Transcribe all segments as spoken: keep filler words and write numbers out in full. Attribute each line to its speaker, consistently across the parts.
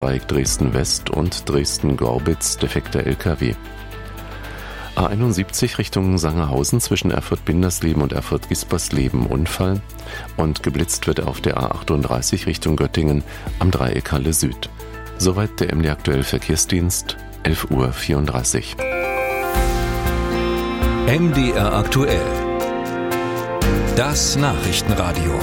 Speaker 1: Dresden-West und Dresden-Gorbitz defekter L K W. A einundsiebzig Richtung Sangerhausen zwischen Erfurt-Bindersleben und Erfurt-Gispersleben Unfall und geblitzt wird auf der A achtunddreißig Richtung Göttingen am Dreieck Halle Süd. Soweit der M D Aktuell Verkehrsdienst, elf Uhr vierunddreißig.
Speaker 2: M D R Aktuell. Das Nachrichtenradio.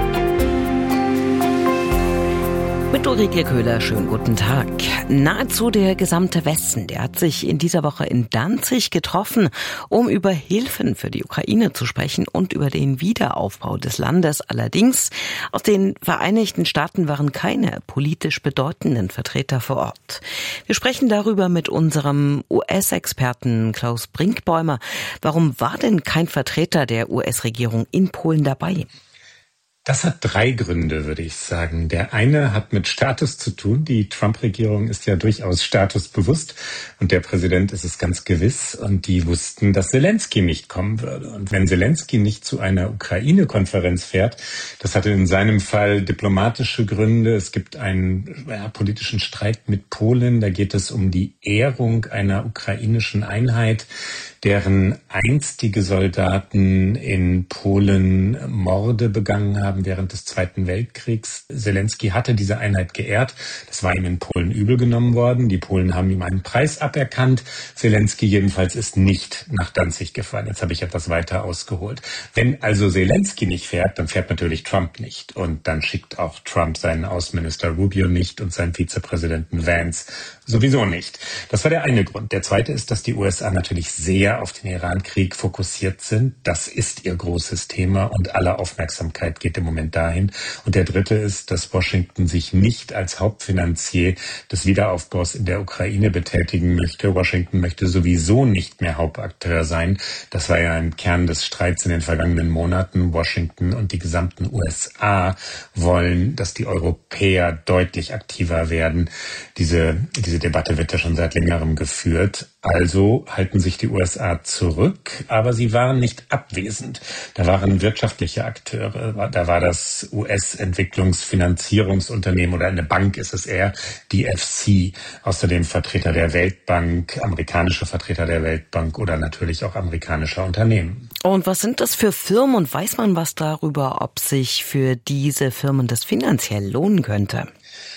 Speaker 3: Mit Ulrike Köhler, schönen guten Tag. Nahezu der gesamte Westen, der hat sich in dieser Woche in Danzig getroffen, um über Hilfen für die Ukraine zu sprechen und über den Wiederaufbau des Landes. Allerdings, aus den Vereinigten Staaten waren keine politisch bedeutenden Vertreter vor Ort. Wir sprechen darüber mit unserem U S-Experten Klaus Brinkbäumer. Warum war denn kein Vertreter der U S-Regierung in Polen dabei?
Speaker 4: Das hat drei Gründe, würde ich sagen. Der eine hat mit Status zu tun. Die Trump-Regierung ist ja durchaus statusbewusst und der Präsident ist es ganz gewiss. Und die wussten, dass Selenskyj nicht kommen würde. Und wenn Selenskyj nicht zu einer Ukraine-Konferenz fährt, das hatte in seinem Fall diplomatische Gründe. Es gibt einen ja, politischen Streit mit Polen. Da geht es um die Ehrung einer ukrainischen Einheit, deren einstige Soldaten in Polen Morde begangen haben während des Zweiten Weltkriegs. Selenskyj hatte diese Einheit geehrt. Das war ihm in Polen übel genommen worden. Die Polen haben ihm einen Preis aberkannt. Selenskyj jedenfalls ist nicht nach Danzig gefahren. Jetzt habe ich etwas weiter ausgeholt. Wenn also Selenskyj nicht fährt, dann fährt natürlich Trump nicht. Und dann schickt auch Trump seinen Außenminister Rubio nicht und seinen Vizepräsidenten Vance sowieso nicht. Das war der eine Grund. Der zweite ist, dass die U S A natürlich sehr auf den Iran-Krieg fokussiert sind. Das ist ihr großes Thema und alle Aufmerksamkeit geht im Moment dahin. Und der dritte ist, dass Washington sich nicht als Hauptfinanzier des Wiederaufbaus in der Ukraine betätigen möchte. Washington möchte sowieso nicht mehr Hauptakteur sein. Das war ja ein Kern des Streits in den vergangenen Monaten. Washington und die gesamten U S A wollen, dass die Europäer deutlich aktiver werden. Diese, diese Debatte wird ja schon seit längerem geführt. Also halten sich die U S A zurück, aber sie waren nicht abwesend. Da waren wirtschaftliche Akteure, da war das U S-Entwicklungsfinanzierungsunternehmen oder eine Bank ist es eher, die F C, außerdem Vertreter der Weltbank, amerikanische Vertreter der Weltbank oder natürlich auch amerikanischer Unternehmen.
Speaker 3: Und was sind das für Firmen und weiß man was darüber, ob sich für diese Firmen das finanziell lohnen könnte?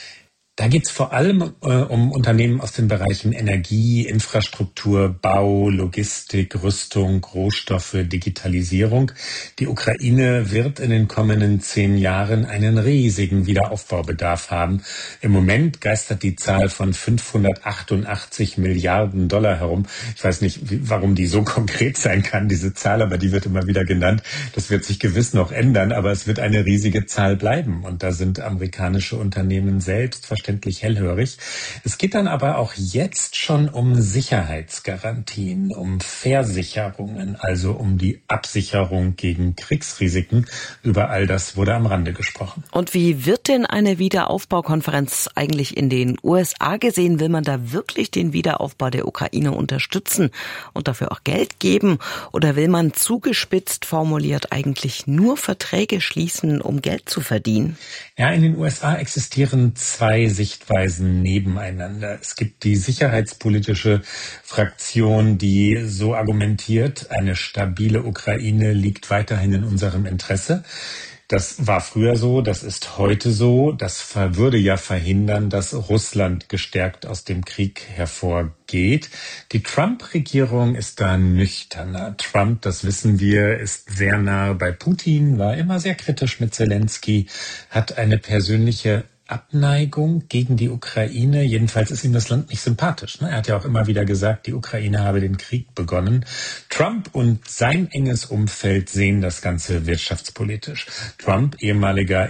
Speaker 4: Da geht es vor allem äh, um Unternehmen aus den Bereichen Energie, Infrastruktur, Bau, Logistik, Rüstung, Rohstoffe, Digitalisierung. Die Ukraine wird in den kommenden zehn Jahren einen riesigen Wiederaufbaubedarf haben. Im Moment geistert die Zahl von fünfhundertachtundachtzig Milliarden Dollar herum. Ich weiß nicht, wie, warum die so konkret sein kann, diese Zahl, aber die wird immer wieder genannt. Das wird sich gewiss noch ändern, aber es wird eine riesige Zahl bleiben. Und da sind amerikanische Unternehmen selbstverständlich hellhörig. Es geht dann aber auch jetzt schon um Sicherheitsgarantien, um Versicherungen, also um die Absicherung gegen Kriegsrisiken. Über all das wurde am Rande gesprochen.
Speaker 3: Und wie wird denn eine Wiederaufbaukonferenz eigentlich in den U S A gesehen? Will man da wirklich den Wiederaufbau der Ukraine unterstützen und dafür auch Geld geben? Oder will man zugespitzt formuliert eigentlich nur Verträge schließen, um Geld zu verdienen?
Speaker 4: Ja, in den U S A existieren zwei Sichtweisen nebeneinander. Es gibt die sicherheitspolitische Fraktion, die so argumentiert, eine stabile Ukraine liegt weiterhin in unserem Interesse. Das war früher so, das ist heute so. Das würde ja verhindern, dass Russland gestärkt aus dem Krieg hervorgeht. Die Trump-Regierung ist da nüchterner. Trump, das wissen wir, ist sehr nah bei Putin, war immer sehr kritisch mit Selenskyj, hat eine persönliche Abneigung gegen die Ukraine. Jedenfalls ist ihm das Land nicht sympathisch. Er hat ja auch immer wieder gesagt, die Ukraine habe den Krieg begonnen. Trump und sein enges Umfeld sehen das Ganze wirtschaftspolitisch. Trump, ehemaliger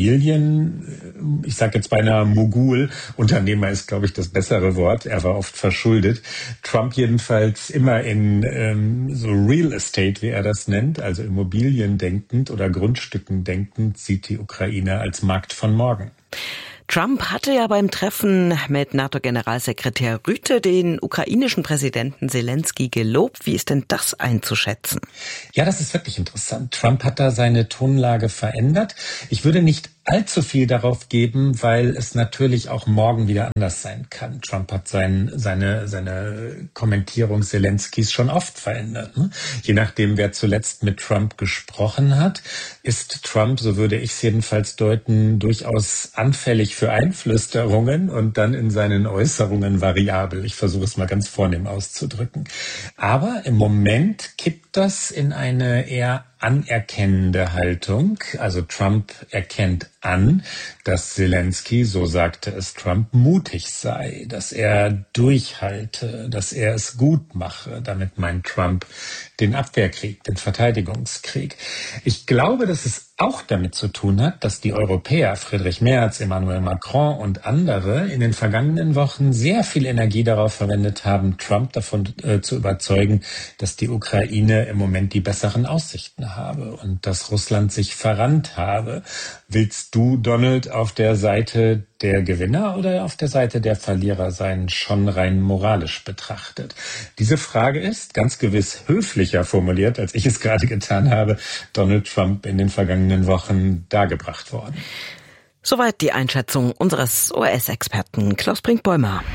Speaker 4: Immobilien, ich sage jetzt beinahe Mogul, Unternehmer ist, glaube ich, das bessere Wort. Er war oft verschuldet. Trump jedenfalls immer in ähm, so Real Estate, wie er das nennt, also Immobilien denkend oder Grundstücken denkend, sieht die Ukraine als Markt von morgen.
Speaker 3: Trump hatte ja beim Treffen mit NATO-Generalsekretär Rüte den ukrainischen Präsidenten Selenskyj gelobt. Wie ist denn das einzuschätzen?
Speaker 4: Ja, das ist wirklich interessant. Trump hat da seine Tonlage verändert. Ich würde nicht allzu viel darauf geben, weil es natürlich auch morgen wieder anders sein kann. Trump hat sein, seine, seine Kommentierung Zelenskys schon oft verändert. Ne? Je nachdem, wer zuletzt mit Trump gesprochen hat, ist Trump, so würde ich es jedenfalls deuten, durchaus anfällig für Einflüsterungen und dann in seinen Äußerungen variabel. Ich versuche es mal ganz vornehm auszudrücken. Aber im Moment kippt das in eine eher anerkennende Haltung. Also Trump erkennt an, dass Zelensky, so sagte es Trump, mutig sei, dass er durchhalte, dass er es gut mache. Damit meint Trump den Abwehrkrieg, den Verteidigungskrieg. Ich glaube, dass es auch damit zu tun hat, dass die Europäer, Friedrich Merz, Emmanuel Macron und andere in den vergangenen Wochen sehr viel Energie darauf verwendet haben, Trump davon äh, zu überzeugen, dass die Ukraine im Moment die besseren Aussichten habe und dass Russland sich verrannt habe. Willst du, Donald, auf der Seite der Gewinner oder auf der Seite der Verlierer sein, schon rein moralisch betrachtet? Diese Frage ist ganz gewiss höflicher formuliert, als ich es gerade getan habe, Donald Trump in den vergangenen Wochen dargebracht worden.
Speaker 3: Soweit die Einschätzung unseres U S-Experten Klaus Brinkbäumer.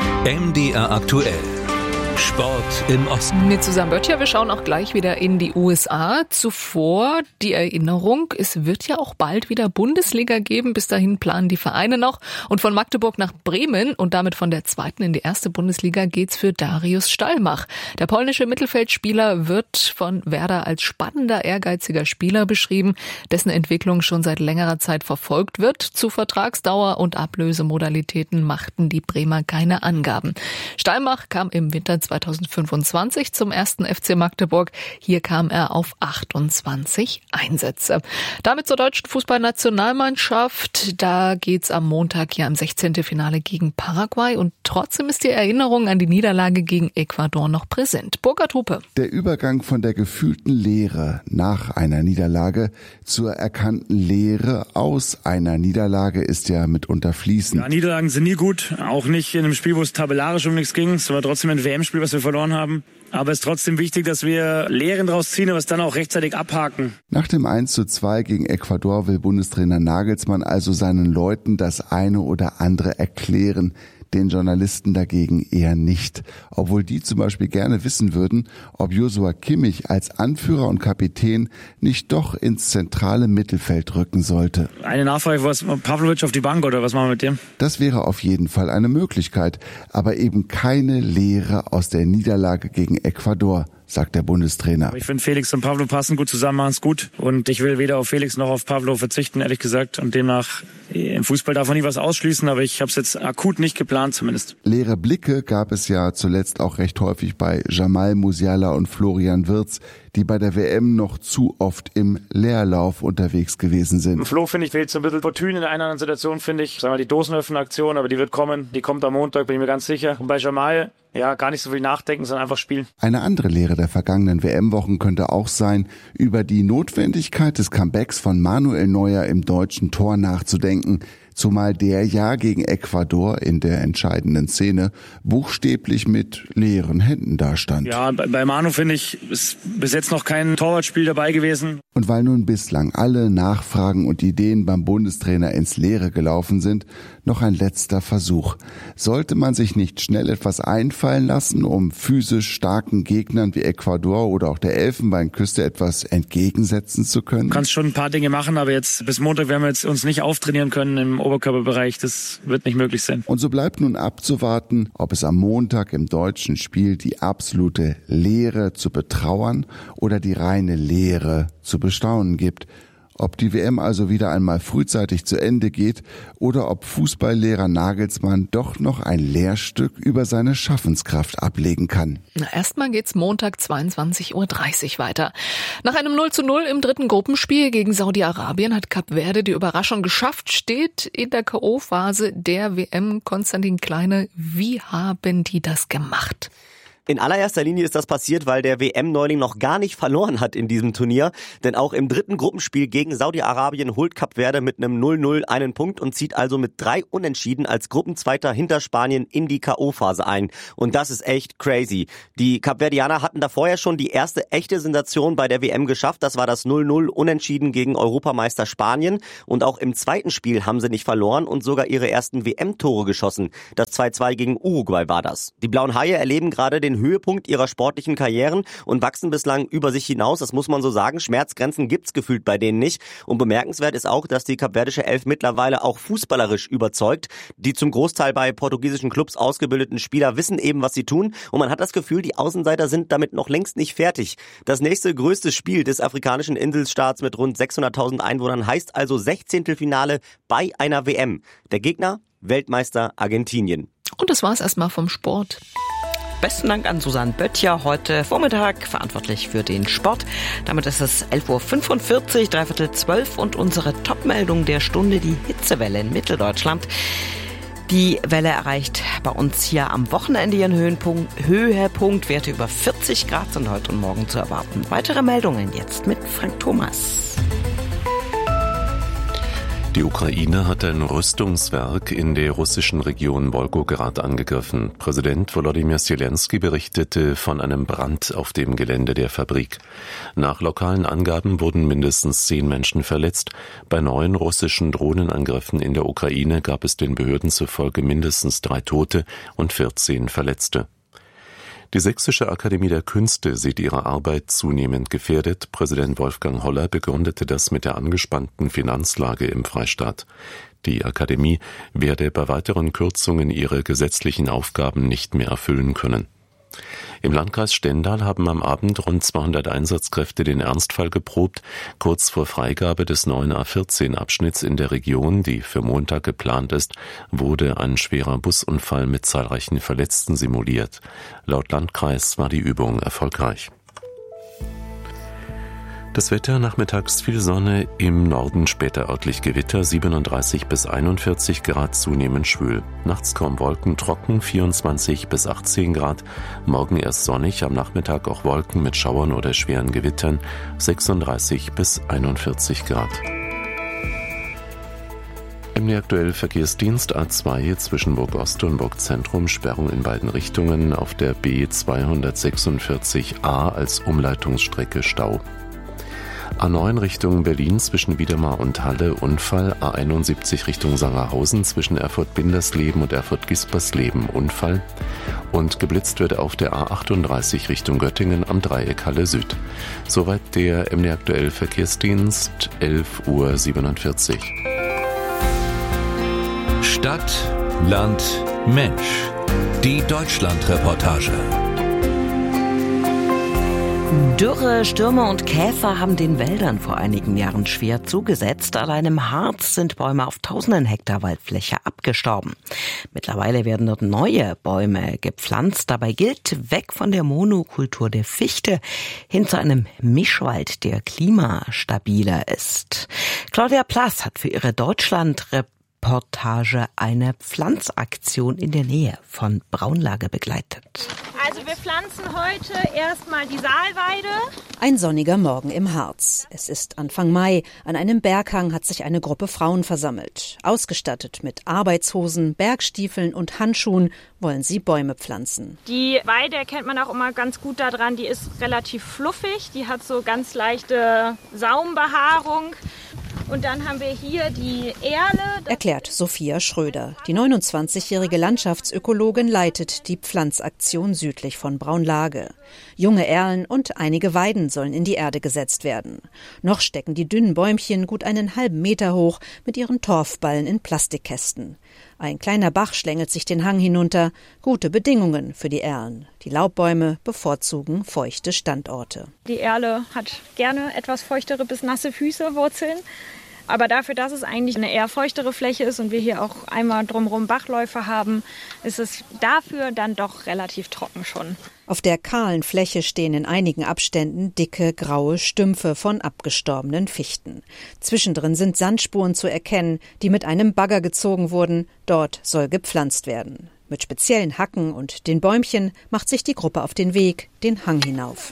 Speaker 2: M D R aktuell. Sport im Osten.
Speaker 5: Mit Susanne Böttcher, wir schauen auch gleich wieder in die U S A. Zuvor die Erinnerung, es wird ja auch bald wieder Bundesliga geben. Bis dahin planen die Vereine noch. Und von Magdeburg nach Bremen und damit von der zweiten in die erste Bundesliga geht's für Darius Stallmach. Der polnische Mittelfeldspieler wird von Werder als spannender, ehrgeiziger Spieler beschrieben, dessen Entwicklung schon seit längerer Zeit verfolgt wird. Zu Vertragsdauer und Ablösemodalitäten machten die Bremer keine Angaben. Stallmach kam im Winter zweitausendfünfundzwanzig zum ersten F C Magdeburg. Hier kam er auf achtundzwanzig Einsätze. Damit zur deutschen Fußballnationalmannschaft. Da geht's am Montag ja im sechzehnten Finale gegen Paraguay und trotzdem ist die Erinnerung an die Niederlage gegen Ecuador noch präsent. Burkhard Hupe.
Speaker 6: Der Übergang von der gefühlten Leere nach einer Niederlage zur erkannten Lehre aus einer Niederlage ist ja mitunter fließend.
Speaker 7: Ja, Niederlagen sind nie gut, auch nicht in einem Spiel, wo es tabellarisch um nichts ging. Es war trotzdem ein W M-Spiel, was wir verloren haben. Aber es ist trotzdem wichtig, dass wir Lehren draus ziehen, aber es dann auch rechtzeitig abhaken.
Speaker 6: Nach dem eins zu zwei gegen Ecuador will Bundestrainer Nagelsmann also seinen Leuten das eine oder andere erklären. Den Journalisten dagegen eher nicht. Obwohl die zum Beispiel gerne wissen würden, ob Joshua Kimmich als Anführer und Kapitän nicht doch ins zentrale Mittelfeld rücken sollte.
Speaker 7: Eine Nachfrage, was Pavlovic auf die Bank oder was machen wir mit dem?
Speaker 6: Das wäre auf jeden Fall eine Möglichkeit, aber eben keine Lehre aus der Niederlage gegen Ecuador, sagt der Bundestrainer.
Speaker 7: Ich finde, Felix und Pavlo passen gut zusammen, machen es gut. Und ich will weder auf Felix noch auf Pavlo verzichten, ehrlich gesagt. Und demnach, im Fußball darf man nie was ausschließen, aber ich habe es jetzt akut nicht geplant zumindest.
Speaker 6: Leere Blicke gab es ja zuletzt auch recht häufig bei Jamal Musiala und Florian Wirtz, die bei der W M noch zu oft im Leerlauf unterwegs gewesen sind.
Speaker 7: Flo, finde ich, fehlt so ein bisschen Fortune in einer anderen Situation, finde ich. Sagen wir die Dosenöffner-Aktion, aber die wird kommen. Die kommt am Montag, bin ich mir ganz sicher. Und bei Jamal, ja, gar nicht so viel nachdenken, sondern einfach spielen.
Speaker 6: Eine andere Lehre der vergangenen W M-Wochen könnte auch sein, über die Notwendigkeit des Comebacks von Manuel Neuer im deutschen Tor nachzudenken. Zumal der ja gegen Ecuador in der entscheidenden Szene buchstäblich mit leeren Händen dastand.
Speaker 7: Ja, bei, bei Manu, finde ich, ist bis jetzt noch kein Torwartspiel dabei gewesen.
Speaker 6: Und weil nun bislang alle Nachfragen und Ideen beim Bundestrainer ins Leere gelaufen sind, noch ein letzter Versuch. Sollte man sich nicht schnell etwas einfallen lassen, um physisch starken Gegnern wie Ecuador oder auch der Elfenbeinküste etwas entgegensetzen zu können?
Speaker 7: Du kannst schon ein paar Dinge machen, aber jetzt bis Montag werden wir jetzt uns nicht auftrainieren können im Oberkörperbereich. Das wird nicht möglich sein.
Speaker 6: Und so bleibt nun abzuwarten, ob es am Montag im deutschen Spiel die absolute Leere zu betrauern oder die reine Leere zu bestaunen gibt. Ob die W M also wieder einmal frühzeitig zu Ende geht oder ob Fußballlehrer Nagelsmann doch noch ein Lehrstück über seine Schaffenskraft ablegen kann.
Speaker 5: Na, erstmal geht's Montag zweiundzwanzig Uhr dreißig weiter. Nach einem null zu null im dritten Gruppenspiel gegen Saudi-Arabien hat Kap Verde die Überraschung geschafft, steht in der K O-Phase der W M. Konstantin Kleine, wie haben die das gemacht?
Speaker 8: In allererster Linie ist das passiert, weil der W M-Neuling noch gar nicht verloren hat in diesem Turnier. Denn auch im dritten Gruppenspiel gegen Saudi-Arabien holt Kap Verde mit einem null null einen Punkt und zieht also mit drei Unentschieden als Gruppenzweiter hinter Spanien in die K O-Phase ein. Und das ist echt crazy. Die Kapverdianer hatten da vorher schon die erste echte Sensation bei der W M geschafft. Das war das null null Unentschieden gegen Europameister Spanien. Und auch im zweiten Spiel haben sie nicht verloren und sogar ihre ersten W M-Tore geschossen. Das zwei zwei gegen Uruguay war das. Die Blauen Haie erleben gerade den Höhepunkt ihrer sportlichen Karrieren und wachsen bislang über sich hinaus, das muss man so sagen. Schmerzgrenzen gibt's gefühlt bei denen nicht. Und bemerkenswert ist auch, dass die kapverdische Elf mittlerweile auch fußballerisch überzeugt. Die zum Großteil bei portugiesischen Clubs ausgebildeten Spieler wissen eben, was sie tun. Und man hat das Gefühl, die Außenseiter sind damit noch längst nicht fertig. Das nächste größte Spiel des afrikanischen Inselstaats mit rund sechshunderttausend Einwohnern heißt also Sechzehntelfinale bei einer W M. Der Gegner? Weltmeister Argentinien.
Speaker 5: Und das war's erstmal vom Sport.
Speaker 3: Besten Dank an Susanne Böttcher, heute Vormittag verantwortlich für den Sport. Damit ist es elf Uhr fünfundvierzig, dreiviertel zwölf und unsere Topmeldung der Stunde, die Hitzewelle in Mitteldeutschland. Die Welle erreicht bei uns hier am Wochenende ihren Höhenpunkt, Höhepunkt. Werte über vierzig Grad sind heute und morgen zu erwarten. Weitere Meldungen jetzt mit Frank Thomas.
Speaker 1: Die Ukraine hat ein Rüstungswerk in der russischen Region Wolgograd angegriffen. Präsident Volodymyr Zelensky berichtete von einem Brand auf dem Gelände der Fabrik. Nach lokalen Angaben wurden mindestens zehn Menschen verletzt. Bei neuen russischen Drohnenangriffen in der Ukraine gab es den Behörden zufolge mindestens drei Tote und vierzehn Verletzte. Die Sächsische Akademie der Künste sieht ihre Arbeit zunehmend gefährdet. Präsident Wolfgang Holler begründete das mit der angespannten Finanzlage im Freistaat. Die Akademie werde bei weiteren Kürzungen ihre gesetzlichen Aufgaben nicht mehr erfüllen können. Im Landkreis Stendal haben am Abend rund zweihundert Einsatzkräfte den Ernstfall geprobt. Kurz vor Freigabe des neuen A vierzehn Abschnitts in der Region, die für Montag geplant ist, wurde ein schwerer Busunfall mit zahlreichen Verletzten simuliert. Laut Landkreis war die Übung erfolgreich. Das Wetter: nachmittags viel Sonne, im Norden später örtlich Gewitter, siebenunddreißig bis einundvierzig Grad, zunehmend schwül. Nachts kaum Wolken, trocken, vierundzwanzig bis achtzehn Grad. Morgen erst sonnig, am Nachmittag auch Wolken mit Schauern oder schweren Gewittern, sechsunddreißig bis einundvierzig Grad. Im aktuell Verkehrsdienst A zwei zwischen Burg-Ost und Burg-Zentrum, Sperrung in beiden Richtungen, auf der B zweihundertsechsundvierzig A als Umleitungsstrecke Stau. A neun Richtung Berlin zwischen Wiedemar und Halle Unfall, A einundsiebzig Richtung Sangerhausen zwischen Erfurt-Bindersleben und Erfurt-Gispersleben Unfall und geblitzt wird auf der A achtunddreißig Richtung Göttingen am Dreieck Halle Süd. Soweit der M D aktuell Verkehrsdienst, elf Uhr siebenundvierzig.
Speaker 2: Stadt, Land, Mensch. Die Deutschland-Reportage.
Speaker 3: Dürre, Stürme und Käfer haben den Wäldern vor einigen Jahren schwer zugesetzt. Allein im Harz sind Bäume auf tausenden Hektar Waldfläche abgestorben. Mittlerweile werden dort neue Bäume gepflanzt. Dabei gilt, weg von der Monokultur der Fichte hin zu einem Mischwald, der klimastabiler ist. Claudia Plass hat für ihre Deutschland-Reportage eine Pflanzaktion in der Nähe von Braunlage begleitet.
Speaker 9: Also wir pflanzen heute erstmal die Saalweide.
Speaker 10: Ein sonniger Morgen im Harz. Es ist Anfang Mai. An einem Berghang hat sich eine Gruppe Frauen versammelt. Ausgestattet mit Arbeitshosen, Bergstiefeln und Handschuhen wollen sie Bäume pflanzen.
Speaker 9: Die Weide erkennt man auch immer ganz gut daran. Die ist relativ fluffig. Die hat so ganz leichte Saumbehaarung. Und dann haben wir hier die Erle.
Speaker 10: Erklärt Sophia Schröder. Die neunundzwanzigjährige Landschaftsökologin leitet die Pflanzaktion südlich von Braunlage. Junge Erlen und einige Weiden sollen in die Erde gesetzt werden. Noch stecken die dünnen Bäumchen gut einen halben Meter hoch mit ihren Torfballen in Plastikkästen. Ein kleiner Bach schlängelt sich den Hang hinunter. Gute Bedingungen für die Erlen. Die Laubbäume bevorzugen feuchte Standorte.
Speaker 9: Die Erle hat gerne etwas feuchtere bis nasse Füße, Wurzeln. Aber dafür, dass es eigentlich eine eher feuchtere Fläche ist und wir hier auch einmal drumherum Bachläufe haben, ist es dafür dann doch relativ trocken schon.
Speaker 10: Auf der kahlen Fläche stehen in einigen Abständen dicke, graue Stümpfe von abgestorbenen Fichten. Zwischendrin sind Sandspuren zu erkennen, die mit einem Bagger gezogen wurden. Dort soll gepflanzt werden. Mit speziellen Hacken und den Bäumchen macht sich die Gruppe auf den Weg, den Hang hinauf.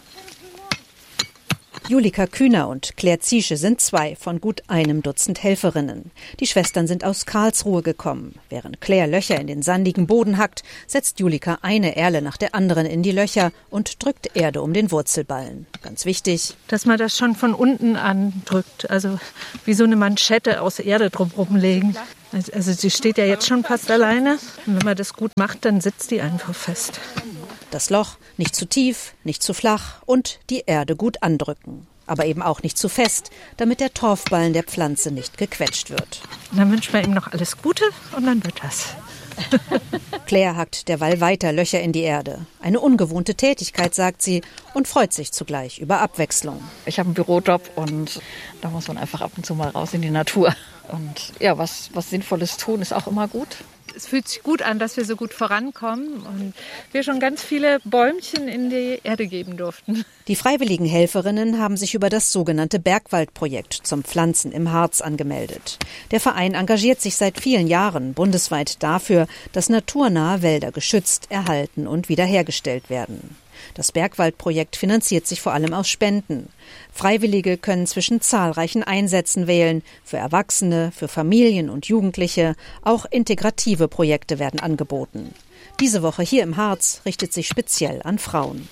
Speaker 10: Julika Kühner und Claire Ziesche sind zwei von gut einem Dutzend Helferinnen. Die Schwestern sind aus Karlsruhe gekommen. Während Claire Löcher in den sandigen Boden hackt, setzt Julika eine Erle nach der anderen in die Löcher und drückt Erde um den Wurzelballen. Ganz wichtig,
Speaker 11: dass man das schon von unten andrückt, also wie so eine Manschette aus Erde drumherum legen. Also sie steht ja jetzt schon fast alleine. Und wenn man das gut macht, dann sitzt die einfach fest.
Speaker 10: Das Loch nicht zu tief, nicht zu flach und die Erde gut andrücken. Aber eben auch nicht zu fest, damit der Torfballen der Pflanze nicht gequetscht wird.
Speaker 11: Und dann wünschen wir ihm noch alles Gute und dann wird das.
Speaker 10: Claire hackt derweil weiter Löcher in die Erde. Eine ungewohnte Tätigkeit, sagt sie, und freut sich zugleich über Abwechslung.
Speaker 12: Ich habe einen Bürojob und da muss man einfach ab und zu mal raus in die Natur. Und ja, was, was Sinnvolles tun ist auch immer gut.
Speaker 11: Es fühlt sich gut an, dass wir so gut vorankommen und wir schon ganz viele Bäumchen in die Erde geben durften.
Speaker 10: Die freiwilligen Helferinnen haben sich über das sogenannte Bergwaldprojekt zum Pflanzen im Harz angemeldet. Der Verein engagiert sich seit vielen Jahren bundesweit dafür, dass naturnahe Wälder geschützt, erhalten und wiederhergestellt werden. Das Bergwaldprojekt finanziert sich vor allem aus Spenden. Freiwillige können zwischen zahlreichen Einsätzen wählen. Für Erwachsene, für Familien und Jugendliche. Auch integrative Projekte werden angeboten. Diese Woche hier im Harz richtet sich speziell an Frauen.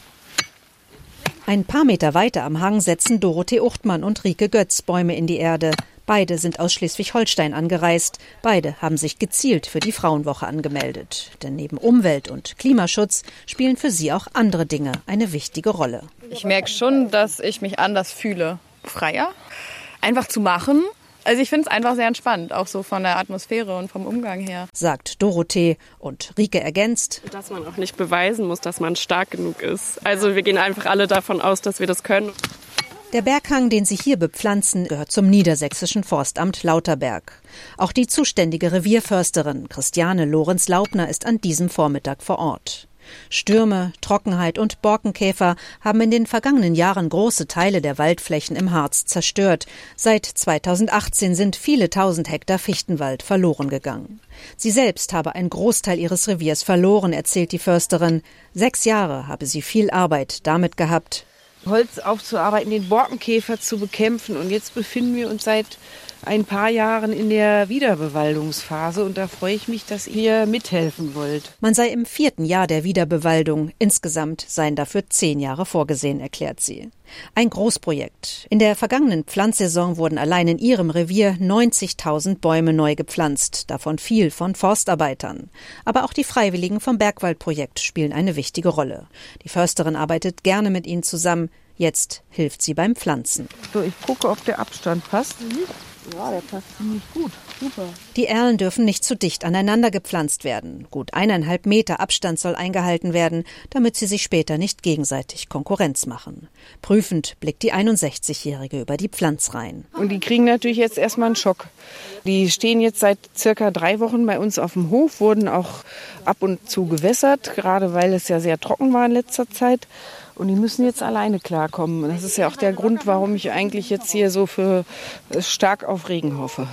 Speaker 10: Ein paar Meter weiter am Hang setzen Dorothee Uchtmann und Rike Götz Bäume in die Erde. Beide sind aus Schleswig-Holstein angereist. Beide haben sich gezielt für die Frauenwoche angemeldet. Denn neben Umwelt- und Klimaschutz spielen für sie auch andere Dinge eine wichtige Rolle.
Speaker 13: Ich merke schon, dass ich mich anders fühle. Freier. Einfach zu machen. Also ich finde es einfach sehr entspannt, auch so von der Atmosphäre und vom Umgang her.
Speaker 10: Sagt Dorothee und Rike ergänzt,
Speaker 14: dass man auch nicht beweisen muss, dass man stark genug ist. Also wir gehen einfach alle davon aus, dass wir das können.
Speaker 10: Der Berghang, den sie hier bepflanzen, gehört zum niedersächsischen Forstamt Lauterberg. Auch die zuständige Revierförsterin Christiane Lorenz-Laubner ist an diesem Vormittag vor Ort. Stürme, Trockenheit und Borkenkäfer haben in den vergangenen Jahren große Teile der Waldflächen im Harz zerstört. Seit zweitausendachtzehn sind viele tausend Hektar Fichtenwald verloren gegangen. Sie selbst habe einen Großteil ihres Reviers verloren, erzählt die Försterin. Sechs Jahre habe sie viel Arbeit damit gehabt,
Speaker 15: Holz aufzuarbeiten, den Borkenkäfer zu bekämpfen. Und jetzt befinden wir uns seit ein paar Jahren in der Wiederbewaldungsphase. Und da freue ich mich, dass ihr mithelfen wollt.
Speaker 10: Man sei im vierten Jahr der Wiederbewaldung. Insgesamt seien dafür zehn Jahre vorgesehen, erklärt sie. Ein Großprojekt. In der vergangenen Pflanzsaison wurden allein in ihrem Revier neunzigtausend Bäume neu gepflanzt, davon viel von Forstarbeitern. Aber auch die Freiwilligen vom Bergwaldprojekt spielen eine wichtige Rolle. Die Försterin arbeitet gerne mit ihnen zusammen. Jetzt hilft sie beim Pflanzen.
Speaker 15: So, ich gucke, ob der Abstand passt. Ja, der passt ziemlich gut. Super.
Speaker 10: Die Erlen dürfen nicht zu dicht aneinander gepflanzt werden. Gut eineinhalb Meter Abstand soll eingehalten werden, damit sie sich später nicht gegenseitig Konkurrenz machen. Prüfend blickt die einundsechzigjährige über die Pflanzreihen.
Speaker 15: Und die kriegen natürlich jetzt erstmal einen Schock. Die stehen jetzt seit circa drei Wochen bei uns auf dem Hof, wurden auch ab und zu gewässert, gerade weil es ja sehr trocken war in letzter Zeit. Und die müssen jetzt alleine klarkommen. Das ist ja auch der Grund, warum ich eigentlich jetzt hier so für stark auf Regen hoffe.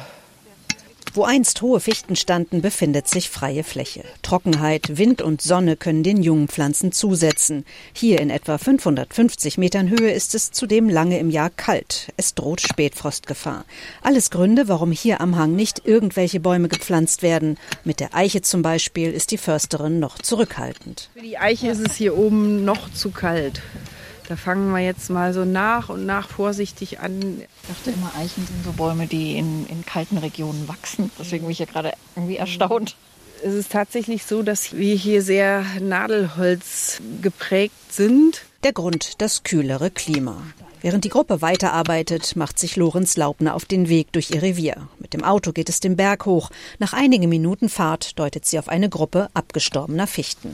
Speaker 10: Wo einst hohe Fichten standen, befindet sich freie Fläche. Trockenheit, Wind und Sonne können den jungen Pflanzen zusetzen. Hier in etwa fünfhundertfünfzig Metern Höhe ist es zudem lange im Jahr kalt. Es droht Spätfrostgefahr. Alles Gründe, warum hier am Hang nicht irgendwelche Bäume gepflanzt werden. Mit der Eiche zum Beispiel ist die Försterin noch zurückhaltend.
Speaker 15: Für die Eiche ist es hier oben noch zu kalt. Da fangen wir jetzt mal so nach und nach vorsichtig an.
Speaker 12: Ich dachte immer, Eichen sind so Bäume, die in, in kalten Regionen wachsen. Deswegen bin ich ja gerade irgendwie erstaunt.
Speaker 15: Es ist tatsächlich so, dass wir hier sehr Nadelholz geprägt sind.
Speaker 10: Der Grund, das kühlere Klima. Während die Gruppe weiterarbeitet, macht sich Lorenz Laubner auf den Weg durch ihr Revier. Mit dem Auto geht es den Berg hoch. Nach einigen Minuten Fahrt deutet sie auf eine Gruppe abgestorbener Fichten.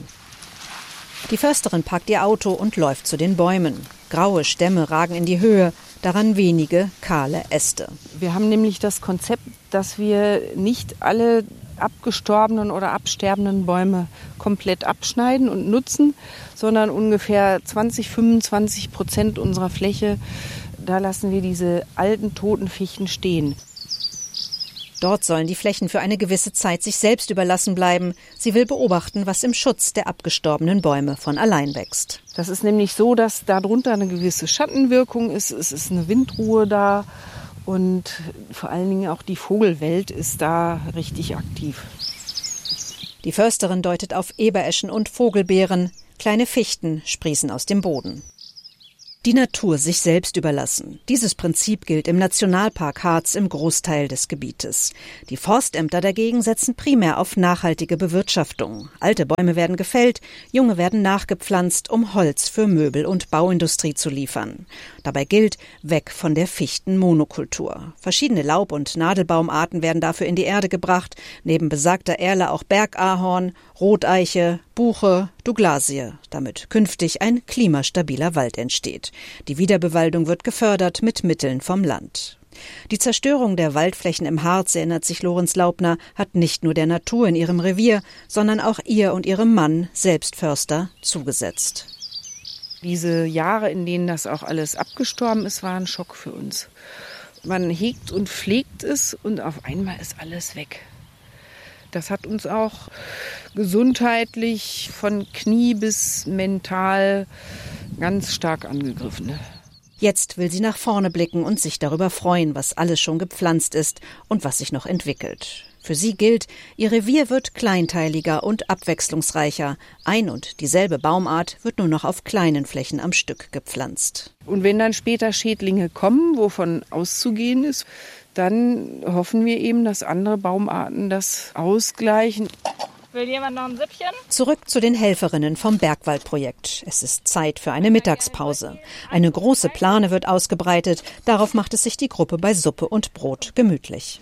Speaker 10: Die Försterin packt ihr Auto und läuft zu den Bäumen. Graue Stämme ragen in die Höhe, daran wenige kahle Äste.
Speaker 15: Wir haben nämlich das Konzept, dass wir nicht alle abgestorbenen oder absterbenden Bäume komplett abschneiden und nutzen, sondern ungefähr zwanzig, fünfundzwanzig Prozent unserer Fläche, da lassen wir diese alten, toten Fichten stehen.
Speaker 10: Dort sollen die Flächen für eine gewisse Zeit sich selbst überlassen bleiben. Sie will beobachten, was im Schutz der abgestorbenen Bäume von allein wächst.
Speaker 15: Das ist nämlich so, dass darunter eine gewisse Schattenwirkung ist. Es ist eine Windruhe da und vor allen Dingen auch die Vogelwelt ist da richtig aktiv.
Speaker 10: Die Försterin deutet auf Ebereschen und Vogelbeeren. Kleine Fichten sprießen aus dem Boden. Die Natur sich selbst überlassen. Dieses Prinzip gilt im Nationalpark Harz im Großteil des Gebietes. Die Forstämter dagegen setzen primär auf nachhaltige Bewirtschaftung. Alte Bäume werden gefällt, junge werden nachgepflanzt, um Holz für Möbel- und Bauindustrie zu liefern. Dabei gilt, weg von der Fichtenmonokultur. Verschiedene Laub- und Nadelbaumarten werden dafür in die Erde gebracht, neben besagter Erle auch Bergahorn, Roteiche, Buche, Douglasie, damit künftig ein klimastabiler Wald entsteht. Die Wiederbewaldung wird gefördert mit Mitteln vom Land. Die Zerstörung der Waldflächen im Harz, erinnert sich Lorenz Laubner, hat nicht nur der Natur in ihrem Revier, sondern auch ihr und ihrem Mann, selbst Förster, zugesetzt.
Speaker 15: Diese Jahre, in denen das auch alles abgestorben ist, waren ein Schock für uns. Man hegt und pflegt es und auf einmal ist alles weg. Das hat uns auch gesundheitlich von Knie bis mental ganz stark angegriffen.
Speaker 10: Jetzt will sie nach vorne blicken und sich darüber freuen, was alles schon gepflanzt ist und was sich noch entwickelt. Für sie gilt, ihr Revier wird kleinteiliger und abwechslungsreicher. Ein und dieselbe Baumart wird nur noch auf kleinen Flächen am Stück gepflanzt.
Speaker 15: Und wenn dann später Schädlinge kommen, wovon auszugehen ist, dann hoffen wir eben, dass andere Baumarten das ausgleichen.
Speaker 9: Will jemand noch ein Süppchen?
Speaker 10: Zurück zu den Helferinnen vom Bergwaldprojekt. Es ist Zeit für eine Mittagspause. Eine große Plane wird ausgebreitet. Darauf macht es sich die Gruppe bei Suppe und Brot gemütlich.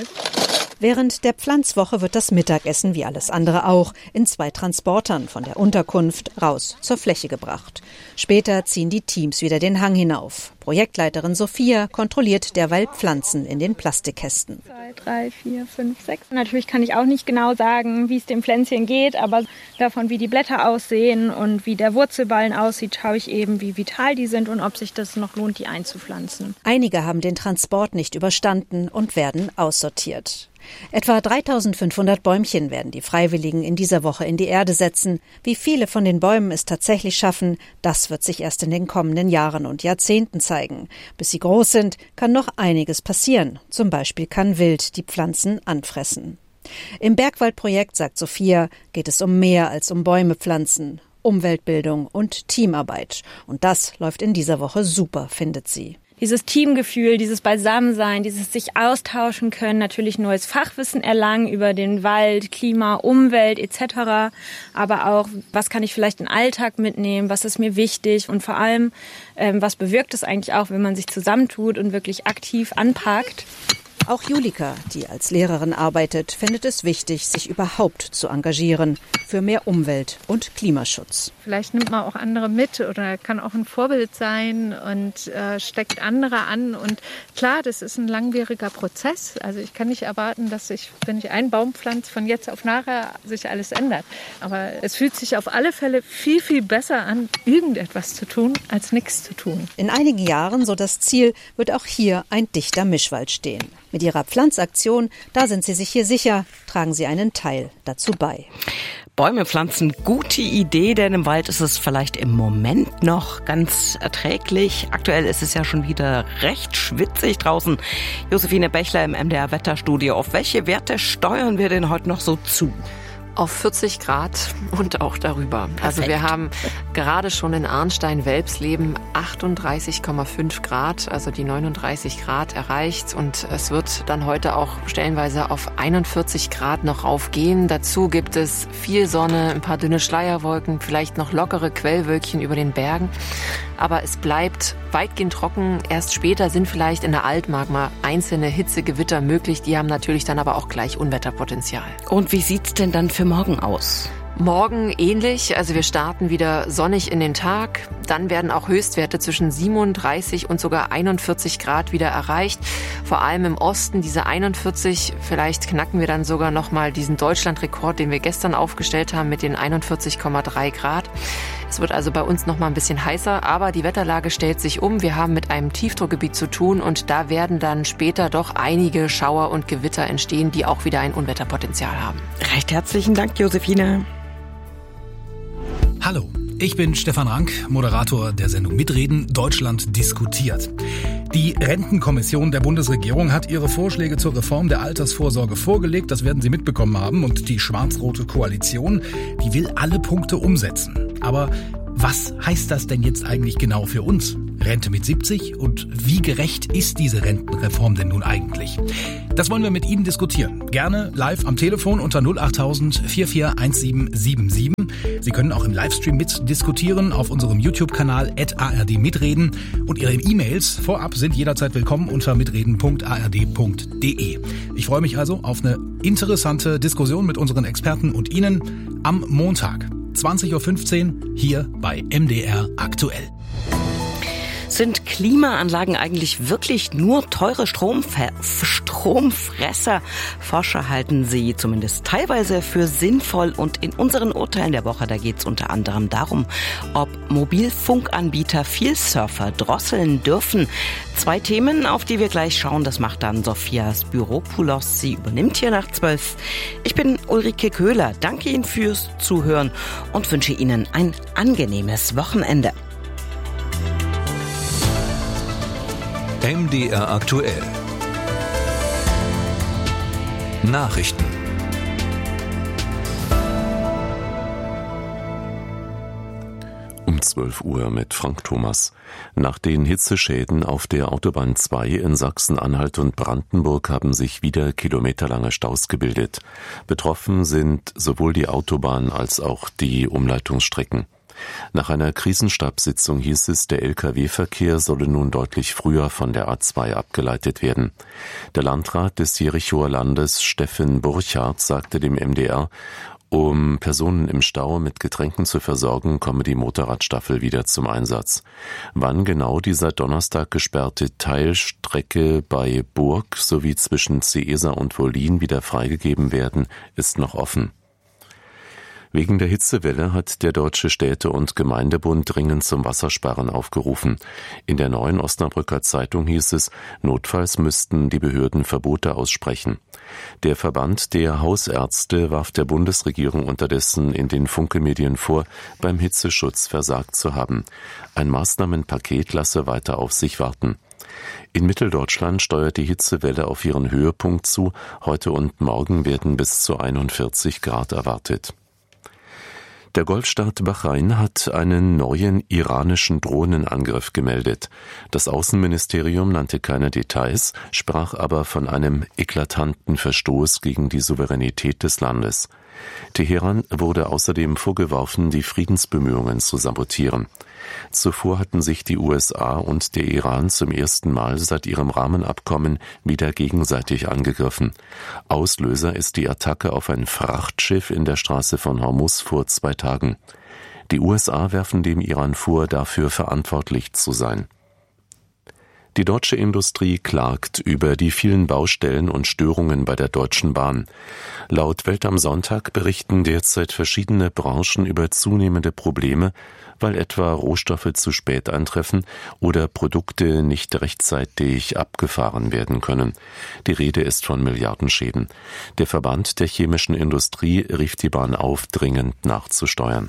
Speaker 10: Während der Pflanzwoche wird das Mittagessen, wie alles andere auch, in zwei Transportern von der Unterkunft raus zur Fläche gebracht. Später ziehen die Teams wieder den Hang hinauf. Projektleiterin Sophia kontrolliert derweil Pflanzen in den Plastikkästen.
Speaker 9: Zwei, drei, vier, fünf, sechs. Natürlich kann ich auch nicht genau sagen, wie es dem Pflänzchen geht, aber davon, wie die Blätter aussehen und wie der Wurzelballen aussieht, schaue ich eben, wie vital die sind und ob sich das noch lohnt, die einzupflanzen.
Speaker 10: Einige haben den Transport nicht überstanden und werden aussortiert. Etwa dreitausendfünfhundert Bäumchen werden die Freiwilligen in dieser Woche in die Erde setzen. Wie viele von den Bäumen es tatsächlich schaffen, das wird sich erst in den kommenden Jahren und Jahrzehnten zeigen. Bis sie groß sind, kann noch einiges passieren. Zum Beispiel kann Wild die Pflanzen anfressen. Im Bergwaldprojekt, sagt Sophia, geht es um mehr als um Bäume pflanzen, Umweltbildung und Teamarbeit. Und das läuft in dieser Woche super, findet sie.
Speaker 9: Dieses Teamgefühl, dieses Beisammensein, dieses sich austauschen können, natürlich neues Fachwissen erlangen über den Wald, Klima, Umwelt et cetera. Aber auch, was kann ich vielleicht im Alltag mitnehmen, was ist mir wichtig und vor allem, ähm, was bewirkt es eigentlich auch, wenn man sich zusammentut und wirklich aktiv anpackt.
Speaker 10: Auch Julika, die als Lehrerin arbeitet, findet es wichtig, sich überhaupt zu engagieren für mehr Umwelt- und Klimaschutz.
Speaker 11: Vielleicht nimmt man auch andere mit oder kann auch ein Vorbild sein und äh, steckt andere an. Und klar, das ist ein langwieriger Prozess. Also ich kann nicht erwarten, dass sich, wenn ich einen Baum pflanze, von jetzt auf nachher sich alles ändert. Aber es fühlt sich auf alle Fälle viel, viel besser an, irgendetwas zu tun, als nichts zu tun.
Speaker 10: In einigen Jahren, so das Ziel, wird auch hier ein dichter Mischwald stehen. Mit ihrer Pflanzaktion, da sind sie sich hier sicher, tragen sie einen Teil dazu bei.
Speaker 3: Bäume pflanzen, gute Idee, denn im Wald ist es vielleicht im Moment noch ganz erträglich. Aktuell ist es ja schon wieder recht schwitzig draußen. Josephine Bechler im M D R-Wetterstudio. Auf welche Werte steuern wir denn heute noch so zu?
Speaker 16: Auf vierzig Grad und auch darüber. Perfekt. Also wir haben gerade schon in Arnstein-Welpsleben achtunddreißig Komma fünf Grad, also die neununddreißig Grad erreicht. Und es wird dann heute auch stellenweise auf einundvierzig Grad noch raufgehen. Dazu gibt es viel Sonne, ein paar dünne Schleierwolken, vielleicht noch lockere Quellwölkchen über den Bergen. Aber es bleibt weitgehend trocken. Erst später sind vielleicht in der Altmark mal einzelne Hitzegewitter möglich. Die haben natürlich dann aber auch gleich Unwetterpotenzial.
Speaker 3: Und wie sieht's denn dann für morgen aus?
Speaker 16: Morgen ähnlich, also wir starten wieder sonnig in den Tag. Dann werden auch Höchstwerte zwischen siebenunddreißig und sogar einundvierzig Grad wieder erreicht. Vor allem im Osten diese einundvierzig. Vielleicht knacken wir dann sogar noch mal diesen Deutschlandrekord, den wir gestern aufgestellt haben mit den einundvierzig Komma drei Grad. Es wird also bei uns noch mal ein bisschen heißer, aber die Wetterlage stellt sich um. Wir haben mit einem Tiefdruckgebiet zu tun und da werden dann später doch einige Schauer und Gewitter entstehen, die auch wieder ein Unwetterpotenzial haben.
Speaker 3: Recht herzlichen Dank, Josefine.
Speaker 17: Hallo, ich bin Stefan Rank, Moderator der Sendung Mitreden Deutschland diskutiert. Die Rentenkommission der Bundesregierung hat ihre Vorschläge zur Reform der Altersvorsorge vorgelegt. Das werden Sie mitbekommen haben. Und die schwarz-rote Koalition, die will alle Punkte umsetzen. Aber was heißt das denn jetzt eigentlich genau für uns? Rente mit siebzig? Und wie gerecht ist diese Rentenreform denn nun eigentlich? Das wollen wir mit Ihnen diskutieren. Gerne live am Telefon unter null achttausend vier vier eins sieben sieben sieben. Sie können auch im Livestream mitdiskutieren auf unserem YouTube-Kanal at A R D Mitreden. Und Ihre E-Mails vorab sind jederzeit willkommen unter mitreden punkt a r d punkt d e. Ich freue mich also auf eine interessante Diskussion mit unseren Experten und Ihnen am Montag, zwanzig Uhr fünfzehn, hier bei M D R Aktuell.
Speaker 3: Sind Klimaanlagen eigentlich wirklich nur teure Stromfer- Stromfresser? Forscher halten sie zumindest teilweise für sinnvoll. Und in unseren Urteilen der Woche, da geht es unter anderem darum, ob Mobilfunkanbieter Vielsurfer drosseln dürfen. Zwei Themen, auf die wir gleich schauen. Das macht dann Sophia Spyropoulos. Sie übernimmt hier nach zwölf. Ich bin Ulrike Köhler. Danke Ihnen fürs Zuhören und wünsche Ihnen ein angenehmes Wochenende.
Speaker 2: M D R aktuell. Nachrichten.
Speaker 1: Um zwölf Uhr mit Frank Thomas. Nach den Hitzeschäden auf der Autobahn zwei in Sachsen-Anhalt und Brandenburg haben sich wieder kilometerlange Staus gebildet. Betroffen sind sowohl die Autobahn als auch die Umleitungsstrecken. Nach einer Krisenstabssitzung hieß es, der L K W-Verkehr solle nun deutlich früher von der A zwei abgeleitet werden. Der Landrat des Jerichoer Landes, Steffen Burchardt, sagte dem M D R, um Personen im Stau mit Getränken zu versorgen, komme die Motorradstaffel wieder zum Einsatz. Wann genau die seit Donnerstag gesperrte Teilstrecke bei Burg sowie zwischen Ceesa und Wollin wieder freigegeben werden, ist noch offen. Wegen der Hitzewelle hat der Deutsche Städte- und Gemeindebund dringend zum Wassersparen aufgerufen. In der Neuen Osnabrücker Zeitung hieß es, notfalls müssten die Behörden Verbote aussprechen. Der Verband der Hausärzte warf der Bundesregierung unterdessen in den Funke-Medien vor, beim Hitzeschutz versagt zu haben. Ein Maßnahmenpaket lasse weiter auf sich warten. In Mitteldeutschland steuert die Hitzewelle auf ihren Höhepunkt zu. Heute und morgen werden bis zu einundvierzig Grad erwartet. Der Golfstaat Bahrain hat einen neuen iranischen Drohnenangriff gemeldet. Das Außenministerium nannte keine Details, sprach aber von einem eklatanten Verstoß gegen die Souveränität des Landes. Teheran wurde außerdem vorgeworfen, die Friedensbemühungen zu sabotieren. Zuvor hatten sich die U S A und der Iran zum ersten Mal seit ihrem Rahmenabkommen wieder gegenseitig angegriffen. Auslöser ist die Attacke auf ein Frachtschiff in der Straße von Hormuz vor zwei Tagen. Die U S A werfen dem Iran vor, dafür verantwortlich zu sein. Die deutsche Industrie klagt über die vielen Baustellen und Störungen bei der Deutschen Bahn. Laut Welt am Sonntag berichten derzeit verschiedene Branchen über zunehmende Probleme, weil etwa Rohstoffe zu spät eintreffen oder Produkte nicht rechtzeitig abgefahren werden können. Die Rede ist von Milliardenschäden. Der Verband der chemischen Industrie rief die Bahn auf, dringend nachzusteuern.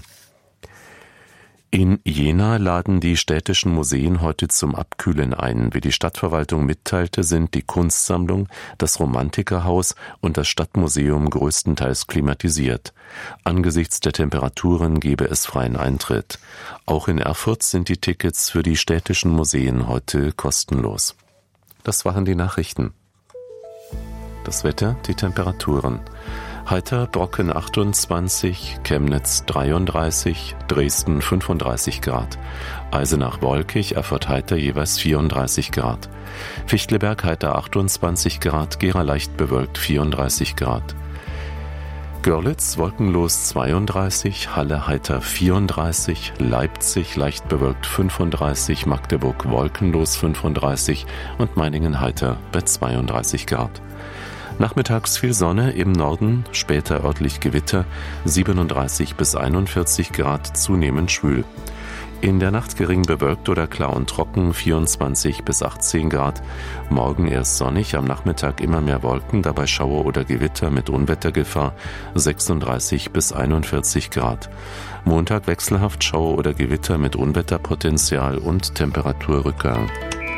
Speaker 1: In Jena laden die städtischen Museen heute zum Abkühlen ein. Wie die Stadtverwaltung mitteilte, sind die Kunstsammlung, das Romantikerhaus und das Stadtmuseum größtenteils klimatisiert. Angesichts der Temperaturen gebe es freien Eintritt. Auch in Erfurt sind die Tickets für die städtischen Museen heute kostenlos. Das waren die Nachrichten. Das Wetter, die Temperaturen. Heiter, Brocken achtundzwanzig, Chemnitz dreiunddreißig, Dresden fünfunddreißig Grad. Eisenach wolkig, Erfurt heiter jeweils vierunddreißig Grad. Fichtelberg heiter achtundzwanzig Grad, Gera leicht bewölkt vierunddreißig Grad. Görlitz wolkenlos zweiunddreißig, Halle heiter vierunddreißig, Leipzig leicht bewölkt fünfunddreißig, Magdeburg wolkenlos fünfunddreißig und Meiningen heiter bei zweiunddreißig Grad. Nachmittags viel Sonne, im Norden später örtlich Gewitter, siebenunddreißig bis einundvierzig Grad, zunehmend schwül. In der Nacht gering bewölkt oder klar und trocken, vierundzwanzig bis achtzehn Grad. Morgen erst sonnig, am Nachmittag immer mehr Wolken, dabei Schauer oder Gewitter mit Unwettergefahr, sechsunddreißig bis einundvierzig Grad. Montag wechselhaft Schauer oder Gewitter mit Unwetterpotenzial und Temperaturrückgang.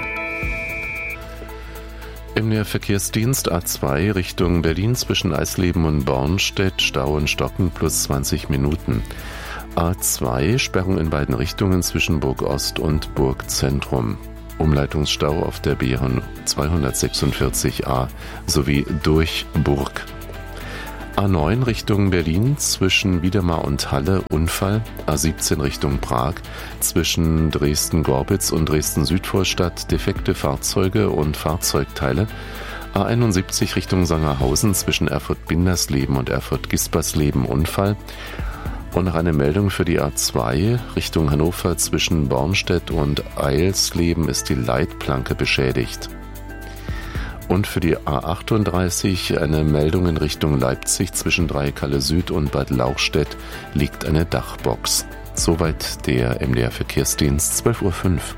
Speaker 1: Im Verkehrsdienst A zwei Richtung Berlin zwischen Eisleben und Bornstedt, Stau und Stocken plus zwanzig Minuten. A zwei, Sperrung in beiden Richtungen zwischen Burg Ost und Burg Zentrum. Umleitungsstau auf der B zweihundertsechsundvierzig A sowie durch Burg. A neun Richtung Berlin zwischen Wiedemar und Halle, Unfall. A siebzehn Richtung Prag zwischen Dresden-Gorbitz und Dresden-Südvorstadt, defekte Fahrzeuge und Fahrzeugteile. A einundsiebzig Richtung Sangerhausen zwischen Erfurt-Bindersleben und Erfurt-Gispersleben, Unfall. Und noch eine Meldung für die A zwei Richtung Hannover zwischen Bornstedt und Eilsleben ist die Leitplanke beschädigt. Und für die A achtunddreißig eine Meldung in Richtung Leipzig zwischen Dreiekalle Süd und Bad Lauchstädt liegt eine Dachbox. Soweit der M D R Verkehrsdienst, zwölf Uhr fünf.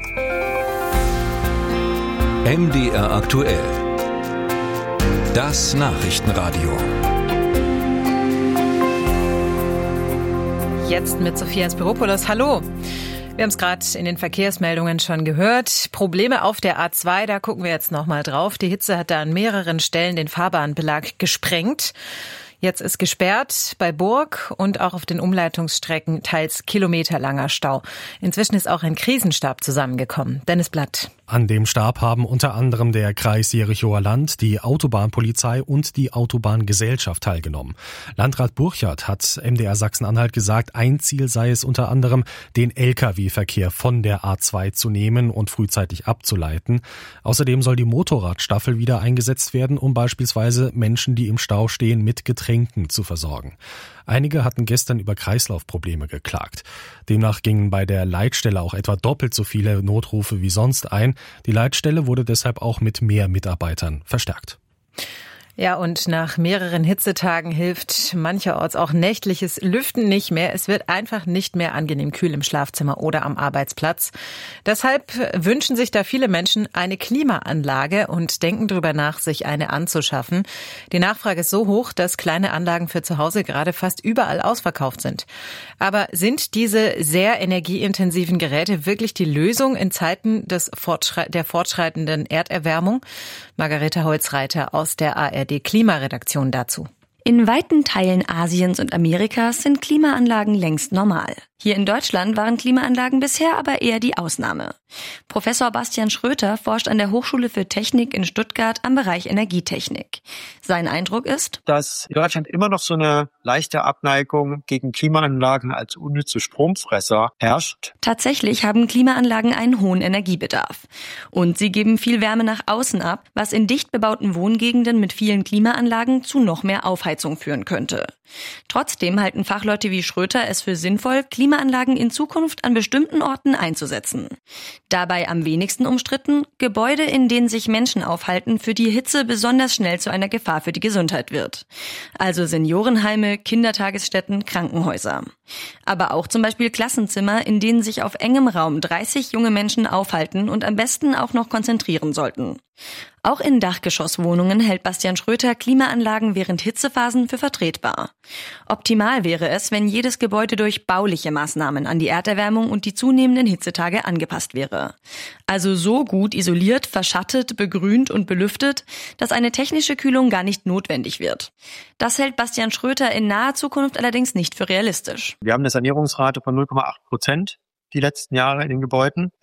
Speaker 2: M D R aktuell. Das Nachrichtenradio.
Speaker 18: Jetzt mit Sophia Spiropoulos. Hallo. Wir haben es gerade in den Verkehrsmeldungen schon gehört. Probleme auf der A zwei, da gucken wir jetzt nochmal drauf. Die Hitze hat da an mehreren Stellen den Fahrbahnbelag gesprengt. Jetzt ist gesperrt bei Burg und auch auf den Umleitungsstrecken teils kilometerlanger Stau. Inzwischen ist auch ein Krisenstab zusammengekommen. Dennis Blatt.
Speaker 19: An dem Stab haben unter anderem der Kreis Jerichower Land, die Autobahnpolizei und die Autobahngesellschaft teilgenommen. Landrat Burchardt hat M D R Sachsen-Anhalt gesagt, ein Ziel sei es unter anderem, den L K W-Verkehr von der A zwei zu nehmen und frühzeitig abzuleiten. Außerdem soll die Motorradstaffel wieder eingesetzt werden, um beispielsweise Menschen, die im Stau stehen, mit Getränken zu versorgen. Einige hatten gestern über Kreislaufprobleme geklagt. Demnach gingen bei der Leitstelle auch etwa doppelt so viele Notrufe wie sonst ein. Die Leitstelle wurde deshalb auch mit mehr Mitarbeitern verstärkt.
Speaker 18: Ja, und nach mehreren Hitzetagen hilft mancherorts auch nächtliches Lüften nicht mehr. Es wird einfach nicht mehr angenehm kühl im Schlafzimmer oder am Arbeitsplatz. Deshalb wünschen sich da viele Menschen eine Klimaanlage und denken darüber nach, sich eine anzuschaffen. Die Nachfrage ist so hoch, dass kleine Anlagen für zu Hause gerade fast überall ausverkauft sind. Aber sind diese sehr energieintensiven Geräte wirklich die Lösung in Zeiten des Fortschrei- der fortschreitenden Erderwärmung? Margareta Holzreiter aus der A R D-Klimaredaktion dazu.
Speaker 20: In weiten Teilen Asiens und Amerikas sind Klimaanlagen längst normal. Hier in Deutschland waren Klimaanlagen bisher aber eher die Ausnahme. Professor Bastian Schröter forscht an der Hochschule für Technik in Stuttgart am Bereich Energietechnik. Sein Eindruck ist,
Speaker 21: dass in Deutschland immer noch so eine leichte Abneigung gegen Klimaanlagen als unnütze Stromfresser herrscht.
Speaker 20: Tatsächlich haben Klimaanlagen einen hohen Energiebedarf. Und sie geben viel Wärme nach außen ab, was in dicht bebauten Wohngegenden mit vielen Klimaanlagen zu noch mehr Aufheizung führen könnte. Trotzdem halten Fachleute wie Schröter es für sinnvoll, Klimaanlagen in Zukunft an bestimmten Orten einzusetzen. Dabei am wenigsten umstritten Gebäude, in denen sich Menschen aufhalten, für die Hitze besonders schnell zu einer Gefahr für die Gesundheit wird. Also Seniorenheime, Kindertagesstätten, Krankenhäuser. Aber auch zum Beispiel Klassenzimmer, in denen sich auf engem Raum dreißig junge Menschen aufhalten und am besten auch noch konzentrieren sollten. Auch in Dachgeschosswohnungen hält Bastian Schröter Klimaanlagen während Hitzephasen für vertretbar. Optimal wäre es, wenn jedes Gebäude durch bauliche Maßnahmen an die Erderwärmung und die zunehmenden Hitzetage angepasst wäre. Also so gut isoliert, verschattet, begrünt und belüftet, dass eine technische Kühlung gar nicht notwendig wird. Das hält Bastian Schröter in naher Zukunft allerdings nicht für realistisch.
Speaker 21: Wir haben eine Sanierungsrate von null Komma acht Prozent die letzten Jahre in den Gebäuden. Es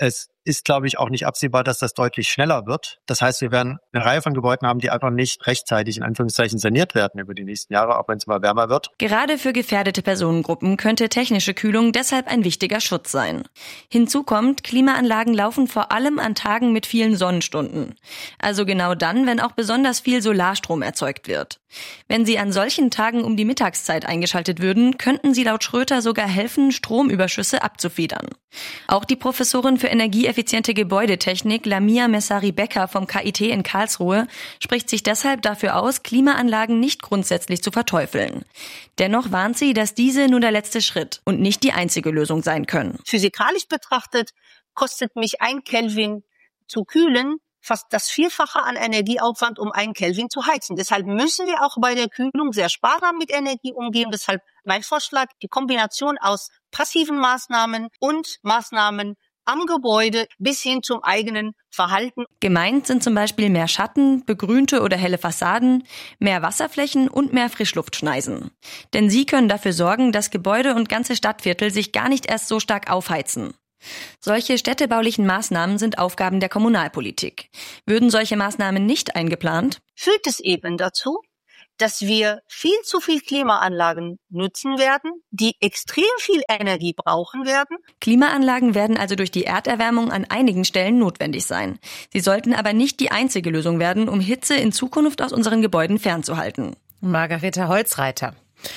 Speaker 21: ist, glaube ich, auch nicht absehbar, dass das deutlich schneller wird. Das heißt, wir werden eine Reihe von Gebäuden haben, die einfach nicht rechtzeitig in Anführungszeichen saniert werden über die nächsten Jahre, auch wenn es mal wärmer wird.
Speaker 20: Gerade für gefährdete Personengruppen könnte technische Kühlung deshalb ein wichtiger Schutz sein. Hinzu kommt, Klimaanlagen laufen vor allem an Tagen mit vielen Sonnenstunden. Also genau dann, wenn auch besonders viel Solarstrom erzeugt wird. Wenn sie an solchen Tagen um die Mittagszeit eingeschaltet würden, könnten sie laut Schröter sogar helfen, Stromüberschüsse abzufedern. Auch die Professorin für energieeffiziente Gebäudetechnik Lamia Messari-Becker vom K I T in Karlsruhe spricht sich deshalb dafür aus, Klimaanlagen nicht grundsätzlich zu verteufeln. Dennoch warnt sie, dass diese nur der letzte Schritt und nicht die einzige Lösung sein können.
Speaker 4: Physikalisch betrachtet kostet mich ein Kelvin zu kühlen fast das Vierfache an Energieaufwand, um einen Kelvin zu heizen. Deshalb müssen wir auch bei der Kühlung sehr sparsam mit Energie umgehen. Deshalb mein Vorschlag, die Kombination aus passiven Maßnahmen und Maßnahmen am Gebäude bis hin zum eigenen Verhalten.
Speaker 20: Gemeint sind zum Beispiel mehr Schatten, begrünte oder helle Fassaden, mehr Wasserflächen und mehr Frischluftschneisen. Denn sie können dafür sorgen, dass Gebäude und ganze Stadtviertel sich gar nicht erst so stark aufheizen. Solche städtebaulichen Maßnahmen sind Aufgaben der Kommunalpolitik. Würden solche Maßnahmen nicht eingeplant,
Speaker 4: führt es eben dazu, dass wir viel zu viel Klimaanlagen nutzen werden, die extrem viel Energie brauchen werden.
Speaker 20: Klimaanlagen werden also durch die Erderwärmung an einigen Stellen notwendig sein. Sie sollten aber nicht die einzige Lösung werden, um Hitze in Zukunft aus unseren Gebäuden fernzuhalten.
Speaker 18: Margarete Holzreiter.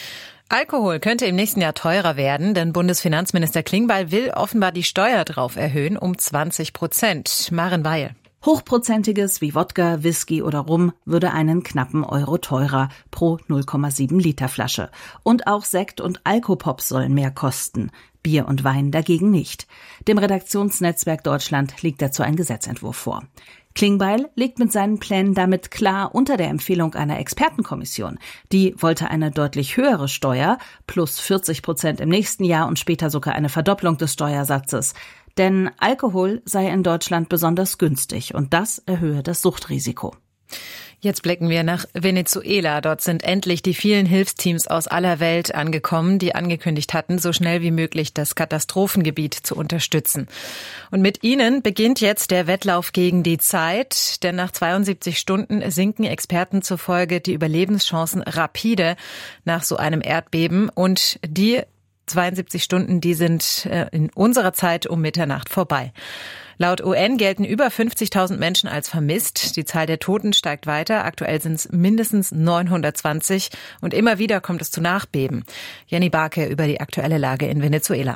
Speaker 18: Alkohol könnte im nächsten Jahr teurer werden, denn Bundesfinanzminister Klingbeil will offenbar die Steuer drauf erhöhen um zwanzig Prozent. Maren Weil.
Speaker 22: Hochprozentiges wie Wodka, Whisky oder Rum würde einen knappen Euro teurer pro null Komma sieben Liter Flasche. Und auch Sekt und Alkopops sollen mehr kosten. Bier und Wein dagegen nicht. Dem Redaktionsnetzwerk Deutschland liegt dazu ein Gesetzentwurf vor. Klingbeil liegt mit seinen Plänen damit klar unter der Empfehlung einer Expertenkommission. Die wollte eine deutlich höhere Steuer, plus vierzig Prozent im nächsten Jahr und später sogar eine Verdopplung des Steuersatzes. Denn Alkohol sei in Deutschland besonders günstig und das erhöhe das Suchtrisiko.
Speaker 18: Jetzt blicken wir nach Venezuela. Dort sind endlich die vielen Hilfsteams aus aller Welt angekommen, die angekündigt hatten, so schnell wie möglich das Katastrophengebiet zu unterstützen. Und mit ihnen beginnt jetzt der Wettlauf gegen die Zeit, denn nach zweiundsiebzig Stunden sinken Experten zufolge die Überlebenschancen rapide nach so einem Erdbeben und die zweiundsiebzig Stunden, die sind in unserer Zeit um Mitternacht vorbei. Laut U N gelten über fünfzigtausend Menschen als vermisst. Die Zahl der Toten steigt weiter. Aktuell sind es mindestens neunhundertzwanzig und immer wieder kommt es zu Nachbeben. Jenny Barke über die aktuelle Lage in Venezuela.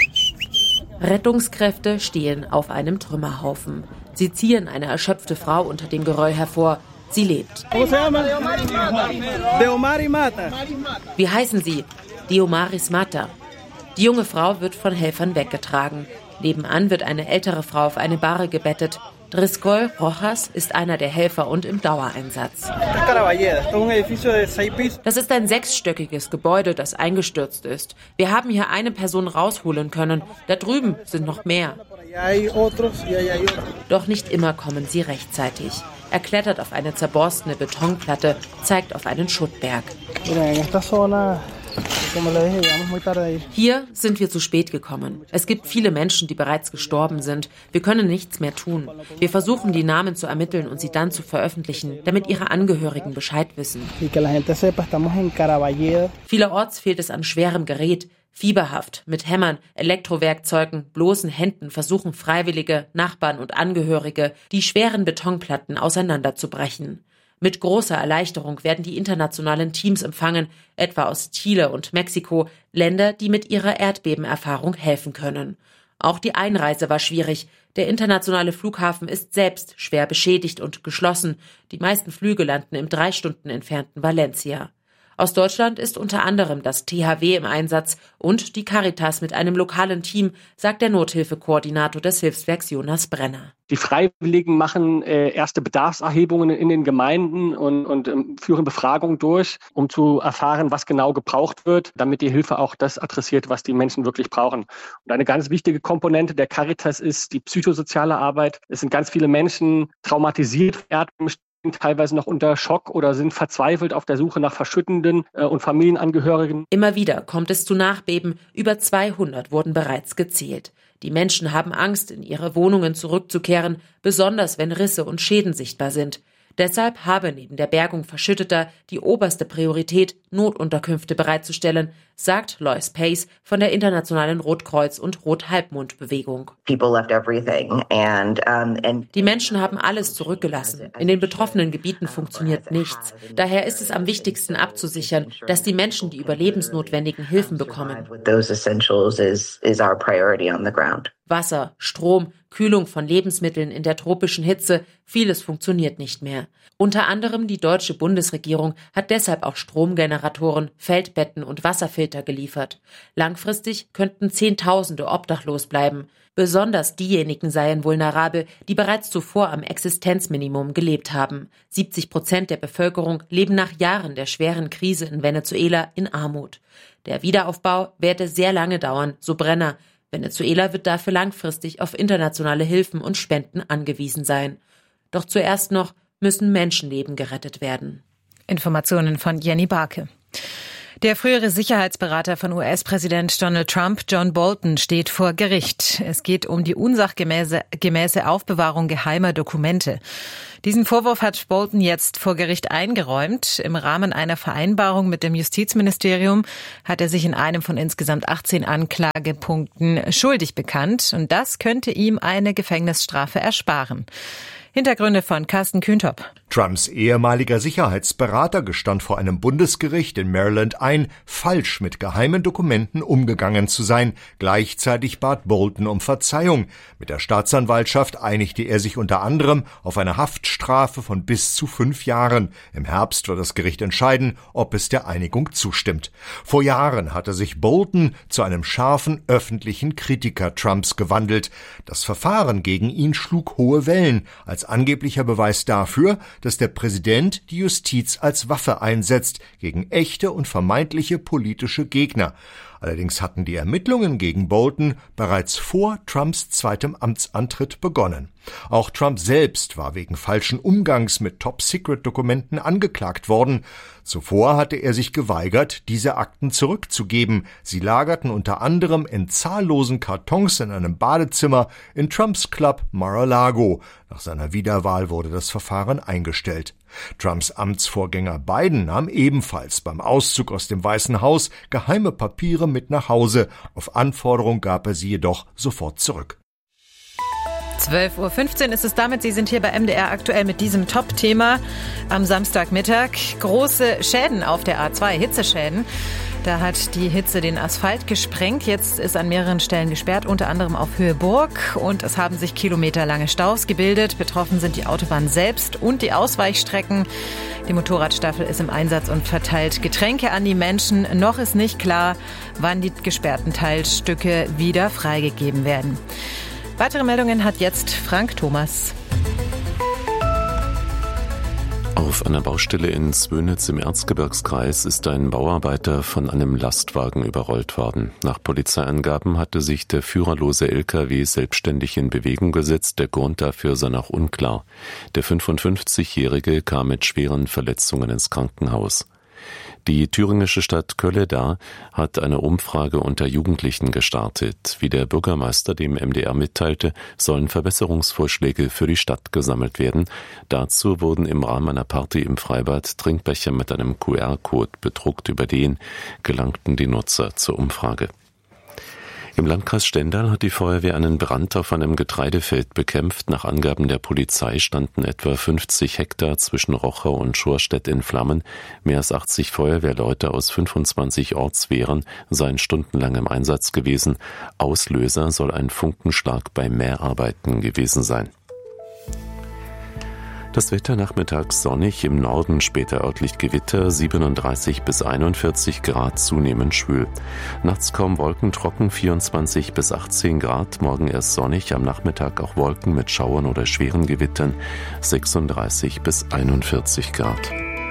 Speaker 23: Rettungskräfte stehen auf einem Trümmerhaufen. Sie ziehen eine erschöpfte Frau unter dem Geröll hervor. Sie lebt. Wie heißen Sie? Diomaris Mata. Die junge Frau wird von Helfern weggetragen. Nebenan wird eine ältere Frau auf eine Bahre gebettet. Driscoll Rojas ist einer der Helfer und im Dauereinsatz. Das ist ein sechsstöckiges Gebäude, das eingestürzt ist. Wir haben hier eine Person rausholen können. Da drüben sind noch mehr. Doch nicht immer kommen sie rechtzeitig. Er klettert auf eine zerborstene Betonplatte, zeigt auf einen Schuttberg. Hier sind wir zu spät gekommen. Es gibt viele Menschen, die bereits gestorben sind. Wir können nichts mehr tun. Wir versuchen, die Namen zu ermitteln und sie dann zu veröffentlichen, damit ihre Angehörigen Bescheid wissen. Vielerorts fehlt es an schwerem Gerät. Fieberhaft, mit Hämmern, Elektrowerkzeugen, bloßen Händen versuchen Freiwillige, Nachbarn und Angehörige, die schweren Betonplatten auseinanderzubrechen. Mit großer Erleichterung werden die internationalen Teams empfangen, etwa aus Chile und Mexiko, Länder, die mit ihrer Erdbebenerfahrung helfen können. Auch die Einreise war schwierig. Der internationale Flughafen ist selbst schwer beschädigt und geschlossen. Die meisten Flüge landen im drei Stunden entfernten Valencia. Aus Deutschland ist unter anderem das T H W im Einsatz und die Caritas mit einem lokalen Team, sagt der Nothilfekoordinator des Hilfswerks Jonas Brenner.
Speaker 24: Die Freiwilligen machen äh, erste Bedarfserhebungen in den Gemeinden und, und ähm, führen Befragungen durch, um zu erfahren, was genau gebraucht wird, damit die Hilfe auch das adressiert, was die Menschen wirklich brauchen. Und eine ganz wichtige Komponente der Caritas ist die psychosoziale Arbeit. Es sind ganz viele Menschen traumatisiert, teilweise noch unter Schock oder sind verzweifelt auf der Suche nach Verschüttenden äh, und Familienangehörigen.
Speaker 23: Immer wieder kommt es zu Nachbeben. Über zweihundert wurden bereits gezählt. Die Menschen haben Angst, in ihre Wohnungen zurückzukehren, besonders wenn Risse und Schäden sichtbar sind. Deshalb habe neben der Bergung Verschütteter die oberste Priorität, Notunterkünfte bereitzustellen, sagt Lois Pace von der Internationalen Rotkreuz- und Rothalbmond-Bewegung. Die Menschen haben alles zurückgelassen. In den betroffenen Gebieten funktioniert nichts. Daher ist es am wichtigsten abzusichern, dass die Menschen die überlebensnotwendigen Hilfen bekommen. Wasser, Strom, Kühlung von Lebensmitteln in der tropischen Hitze, vieles funktioniert nicht mehr. Unter anderem die deutsche Bundesregierung hat deshalb auch Stromgeneratoren, Feldbetten und Wasserfilter geliefert. Langfristig könnten Zehntausende obdachlos bleiben. Besonders diejenigen seien vulnerabel, die bereits zuvor am Existenzminimum gelebt haben. siebzig Prozent der Bevölkerung leben nach Jahren der schweren Krise in Venezuela in Armut. Der Wiederaufbau werde sehr lange dauern, so Brenner. Venezuela wird dafür langfristig auf internationale Hilfen und Spenden angewiesen sein. Doch zuerst noch müssen Menschenleben gerettet werden.
Speaker 18: Informationen von Jenny Barke. Der frühere Sicherheitsberater von U S-Präsident Donald Trump, John Bolton, steht vor Gericht. Es geht um die unsachgemäße gemäße Aufbewahrung geheimer Dokumente. Diesen Vorwurf hat Bolton jetzt vor Gericht eingeräumt. Im Rahmen einer Vereinbarung mit dem Justizministerium hat er sich in einem von insgesamt achtzehn Anklagepunkten schuldig bekannt. Und das könnte ihm eine Gefängnisstrafe ersparen. Hintergründe von Carsten Kühntop.
Speaker 5: Trumps ehemaliger Sicherheitsberater gestand vor einem Bundesgericht in Maryland ein, falsch mit geheimen Dokumenten umgegangen zu sein. Gleichzeitig bat Bolton um Verzeihung. Mit der Staatsanwaltschaft einigte er sich unter anderem auf eine Haftstrafe von bis zu fünf Jahren. Im Herbst wird das Gericht entscheiden, ob es der Einigung zustimmt. Vor Jahren hatte sich Bolton zu einem scharfen öffentlichen Kritiker Trumps gewandelt. Das Verfahren gegen ihn schlug hohe Wellen, als angeblicher Beweis dafür, dass der Präsident die Justiz als Waffe einsetzt gegen echte und vermeintliche politische Gegner. Allerdings hatten die Ermittlungen gegen Bolton bereits vor Trumps zweitem Amtsantritt begonnen. Auch Trump selbst war wegen falschen Umgangs mit Top-Secret-Dokumenten angeklagt worden. Zuvor hatte er sich geweigert, diese Akten zurückzugeben. Sie lagerten unter anderem in zahllosen Kartons in einem Badezimmer in Trumps Club Mar-a-Lago. Nach seiner Wiederwahl wurde das Verfahren eingestellt. Trumps Amtsvorgänger Biden nahm ebenfalls beim Auszug aus dem Weißen Haus geheime Papiere mit nach Hause. Auf Anforderung gab er sie jedoch sofort zurück.
Speaker 18: zwölf Uhr fünfzehn ist es damit. Sie sind hier bei M D R aktuell mit diesem Top-Thema am Samstagmittag. Große Schäden auf der A zwei, Hitzeschäden. Da hat die Hitze den Asphalt gesprengt. Jetzt ist an mehreren Stellen gesperrt, unter anderem auf Höhe Burg. Und es haben sich kilometerlange Staus gebildet. Betroffen sind die Autobahn selbst und die Ausweichstrecken. Die Motorradstaffel ist im Einsatz und verteilt Getränke an die Menschen. Noch ist nicht klar, wann die gesperrten Teilstücke wieder freigegeben werden. Weitere Meldungen hat jetzt Frank Thomas.
Speaker 1: Auf einer Baustelle in Zwönitz im Erzgebirgskreis ist ein Bauarbeiter von einem Lastwagen überrollt worden. Nach Polizeiangaben hatte sich der führerlose L K W selbstständig in Bewegung gesetzt. Der Grund dafür sei noch unklar. Der fünfundfünfzigjährige kam mit schweren Verletzungen ins Krankenhaus. Die thüringische Stadt Kölleda hat eine Umfrage unter Jugendlichen gestartet. Wie der Bürgermeister dem M D R mitteilte, sollen Verbesserungsvorschläge für die Stadt gesammelt werden. Dazu wurden im Rahmen einer Party im Freibad Trinkbecher mit einem Q R-Code bedruckt. Über den gelangten die Nutzer zur Umfrage. Im Landkreis Stendal hat die Feuerwehr einen Brand auf einem Getreidefeld bekämpft. Nach Angaben der Polizei standen etwa fünfzig Hektar zwischen Rochau und Schorstedt in Flammen. Mehr als achtzig Feuerwehrleute aus fünfundzwanzig Ortswehren seien stundenlang im Einsatz gewesen. Auslöser soll ein Funkenschlag bei Mäharbeiten gewesen sein. Das Wetter nachmittags sonnig, im Norden später örtlich Gewitter, siebenunddreißig bis einundvierzig Grad, zunehmend schwül. Nachts kaum Wolken, trocken, vierundzwanzig bis achtzehn Grad, morgen erst sonnig, am Nachmittag auch Wolken mit Schauern oder schweren Gewittern, sechsunddreißig bis einundvierzig Grad.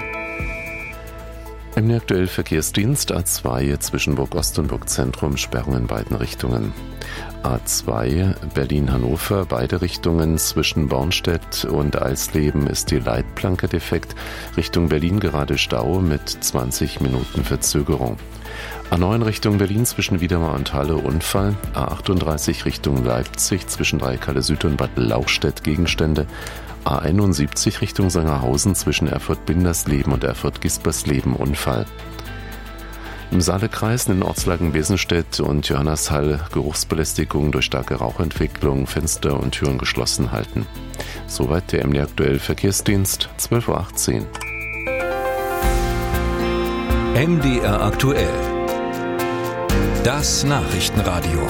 Speaker 1: Im aktuellen Verkehrsdienst A zwei zwischen Burg-Ost und Burg-Zentrum Sperrung in beiden Richtungen. A zwei Berlin-Hannover, beide Richtungen zwischen Bornstedt und Eisleben ist die Leitplanke defekt. Richtung Berlin gerade Stau mit zwanzig Minuten Verzögerung. A neun Richtung Berlin zwischen Wiedemer und Halle Unfall. A achtunddreißig Richtung Leipzig zwischen Dreiekalle Süd und Bad Lauchstädt Gegenstände. A einundsiebzig Richtung Sangerhausen zwischen Erfurt-Bindersleben und Erfurt-Gispersleben Unfall. Im Saalekreis in den Ortslagen Besenstedt und Johannershall Geruchsbelästigung durch starke Rauchentwicklung, Fenster und Türen geschlossen halten. Soweit der M D Aktuell Verkehrsdienst, zwölf Uhr achtzehn.
Speaker 2: M D R Aktuell. Das Nachrichtenradio.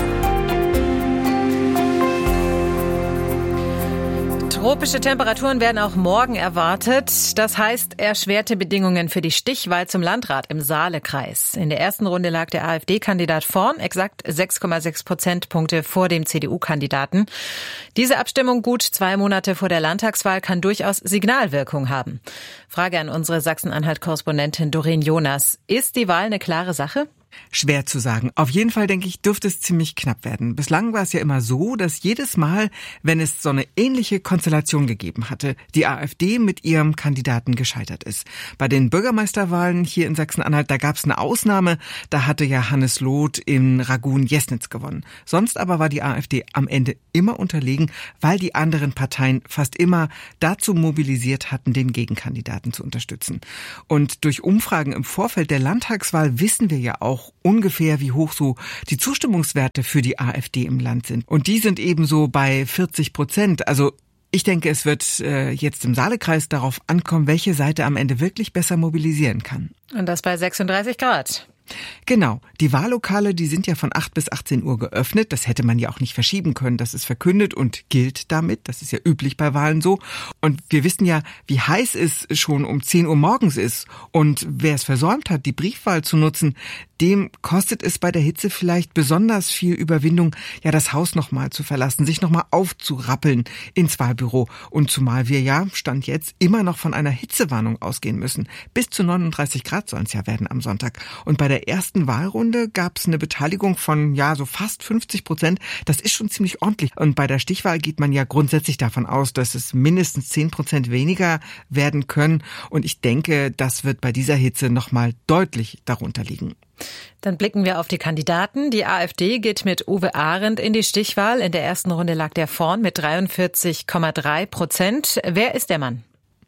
Speaker 18: Tropische Temperaturen werden auch morgen erwartet. Das heißt, erschwerte Bedingungen für die Stichwahl zum Landrat im Saalekreis. In der ersten Runde lag der AfD-Kandidat vorn, exakt sechs Komma sechs Prozentpunkte vor dem C D U-Kandidaten. Diese Abstimmung gut zwei Monate vor der Landtagswahl kann durchaus Signalwirkung haben. Frage an unsere Sachsen-Anhalt-Korrespondentin Doreen Jonas. Ist die Wahl eine klare Sache?
Speaker 6: Schwer zu sagen. Auf jeden Fall, denke ich, dürfte es ziemlich knapp werden. Bislang war es ja immer so, dass jedes Mal, wenn es so eine ähnliche Konstellation gegeben hatte, die AfD mit ihrem Kandidaten gescheitert ist. Bei den Bürgermeisterwahlen hier in Sachsen-Anhalt, da gab es eine Ausnahme. Da hatte ja Hannes Loth in Ragun-Jesnitz gewonnen. Sonst aber war die AfD am Ende immer unterlegen, weil die anderen Parteien fast immer dazu mobilisiert hatten, den Gegenkandidaten zu unterstützen. Und durch Umfragen im Vorfeld der Landtagswahl wissen wir ja auch ungefähr, wie hoch so die Zustimmungswerte für die AfD im Land sind. Und die sind ebenso bei vierzig Prozent. Also ich denke, es wird äh, jetzt im Saalekreis darauf ankommen, welche Seite am Ende wirklich besser mobilisieren kann.
Speaker 18: Und das bei sechsunddreißig Grad.
Speaker 6: Genau. Die Wahllokale, die sind ja von acht bis achtzehn Uhr geöffnet. Das hätte man ja auch nicht verschieben können. Das ist verkündet und gilt damit. Das ist ja üblich bei Wahlen so. Und wir wissen ja, wie heiß es schon um zehn Uhr morgens ist. Und wer es versäumt hat, die Briefwahl zu nutzen, dem kostet es bei der Hitze vielleicht besonders viel Überwindung, ja, das Haus nochmal zu verlassen, sich nochmal aufzurappeln ins Wahlbüro. Und zumal wir ja, Stand jetzt, immer noch von einer Hitzewarnung ausgehen müssen. Bis zu neununddreißig Grad sollen es ja werden am Sonntag. Und bei der ersten Wahlrunde gab es eine Beteiligung von, ja, so fast fünfzig Prozent. Das ist schon ziemlich ordentlich. Und bei der Stichwahl geht man ja grundsätzlich davon aus, dass es mindestens zehn Prozent weniger werden können. Und ich denke, das wird bei dieser Hitze nochmal deutlich darunter liegen.
Speaker 18: Dann blicken wir auf die Kandidaten. Die AfD geht mit Uwe Arendt in die Stichwahl. In der ersten Runde lag der vorn mit dreiundvierzig Komma drei Prozent. Wer ist der Mann?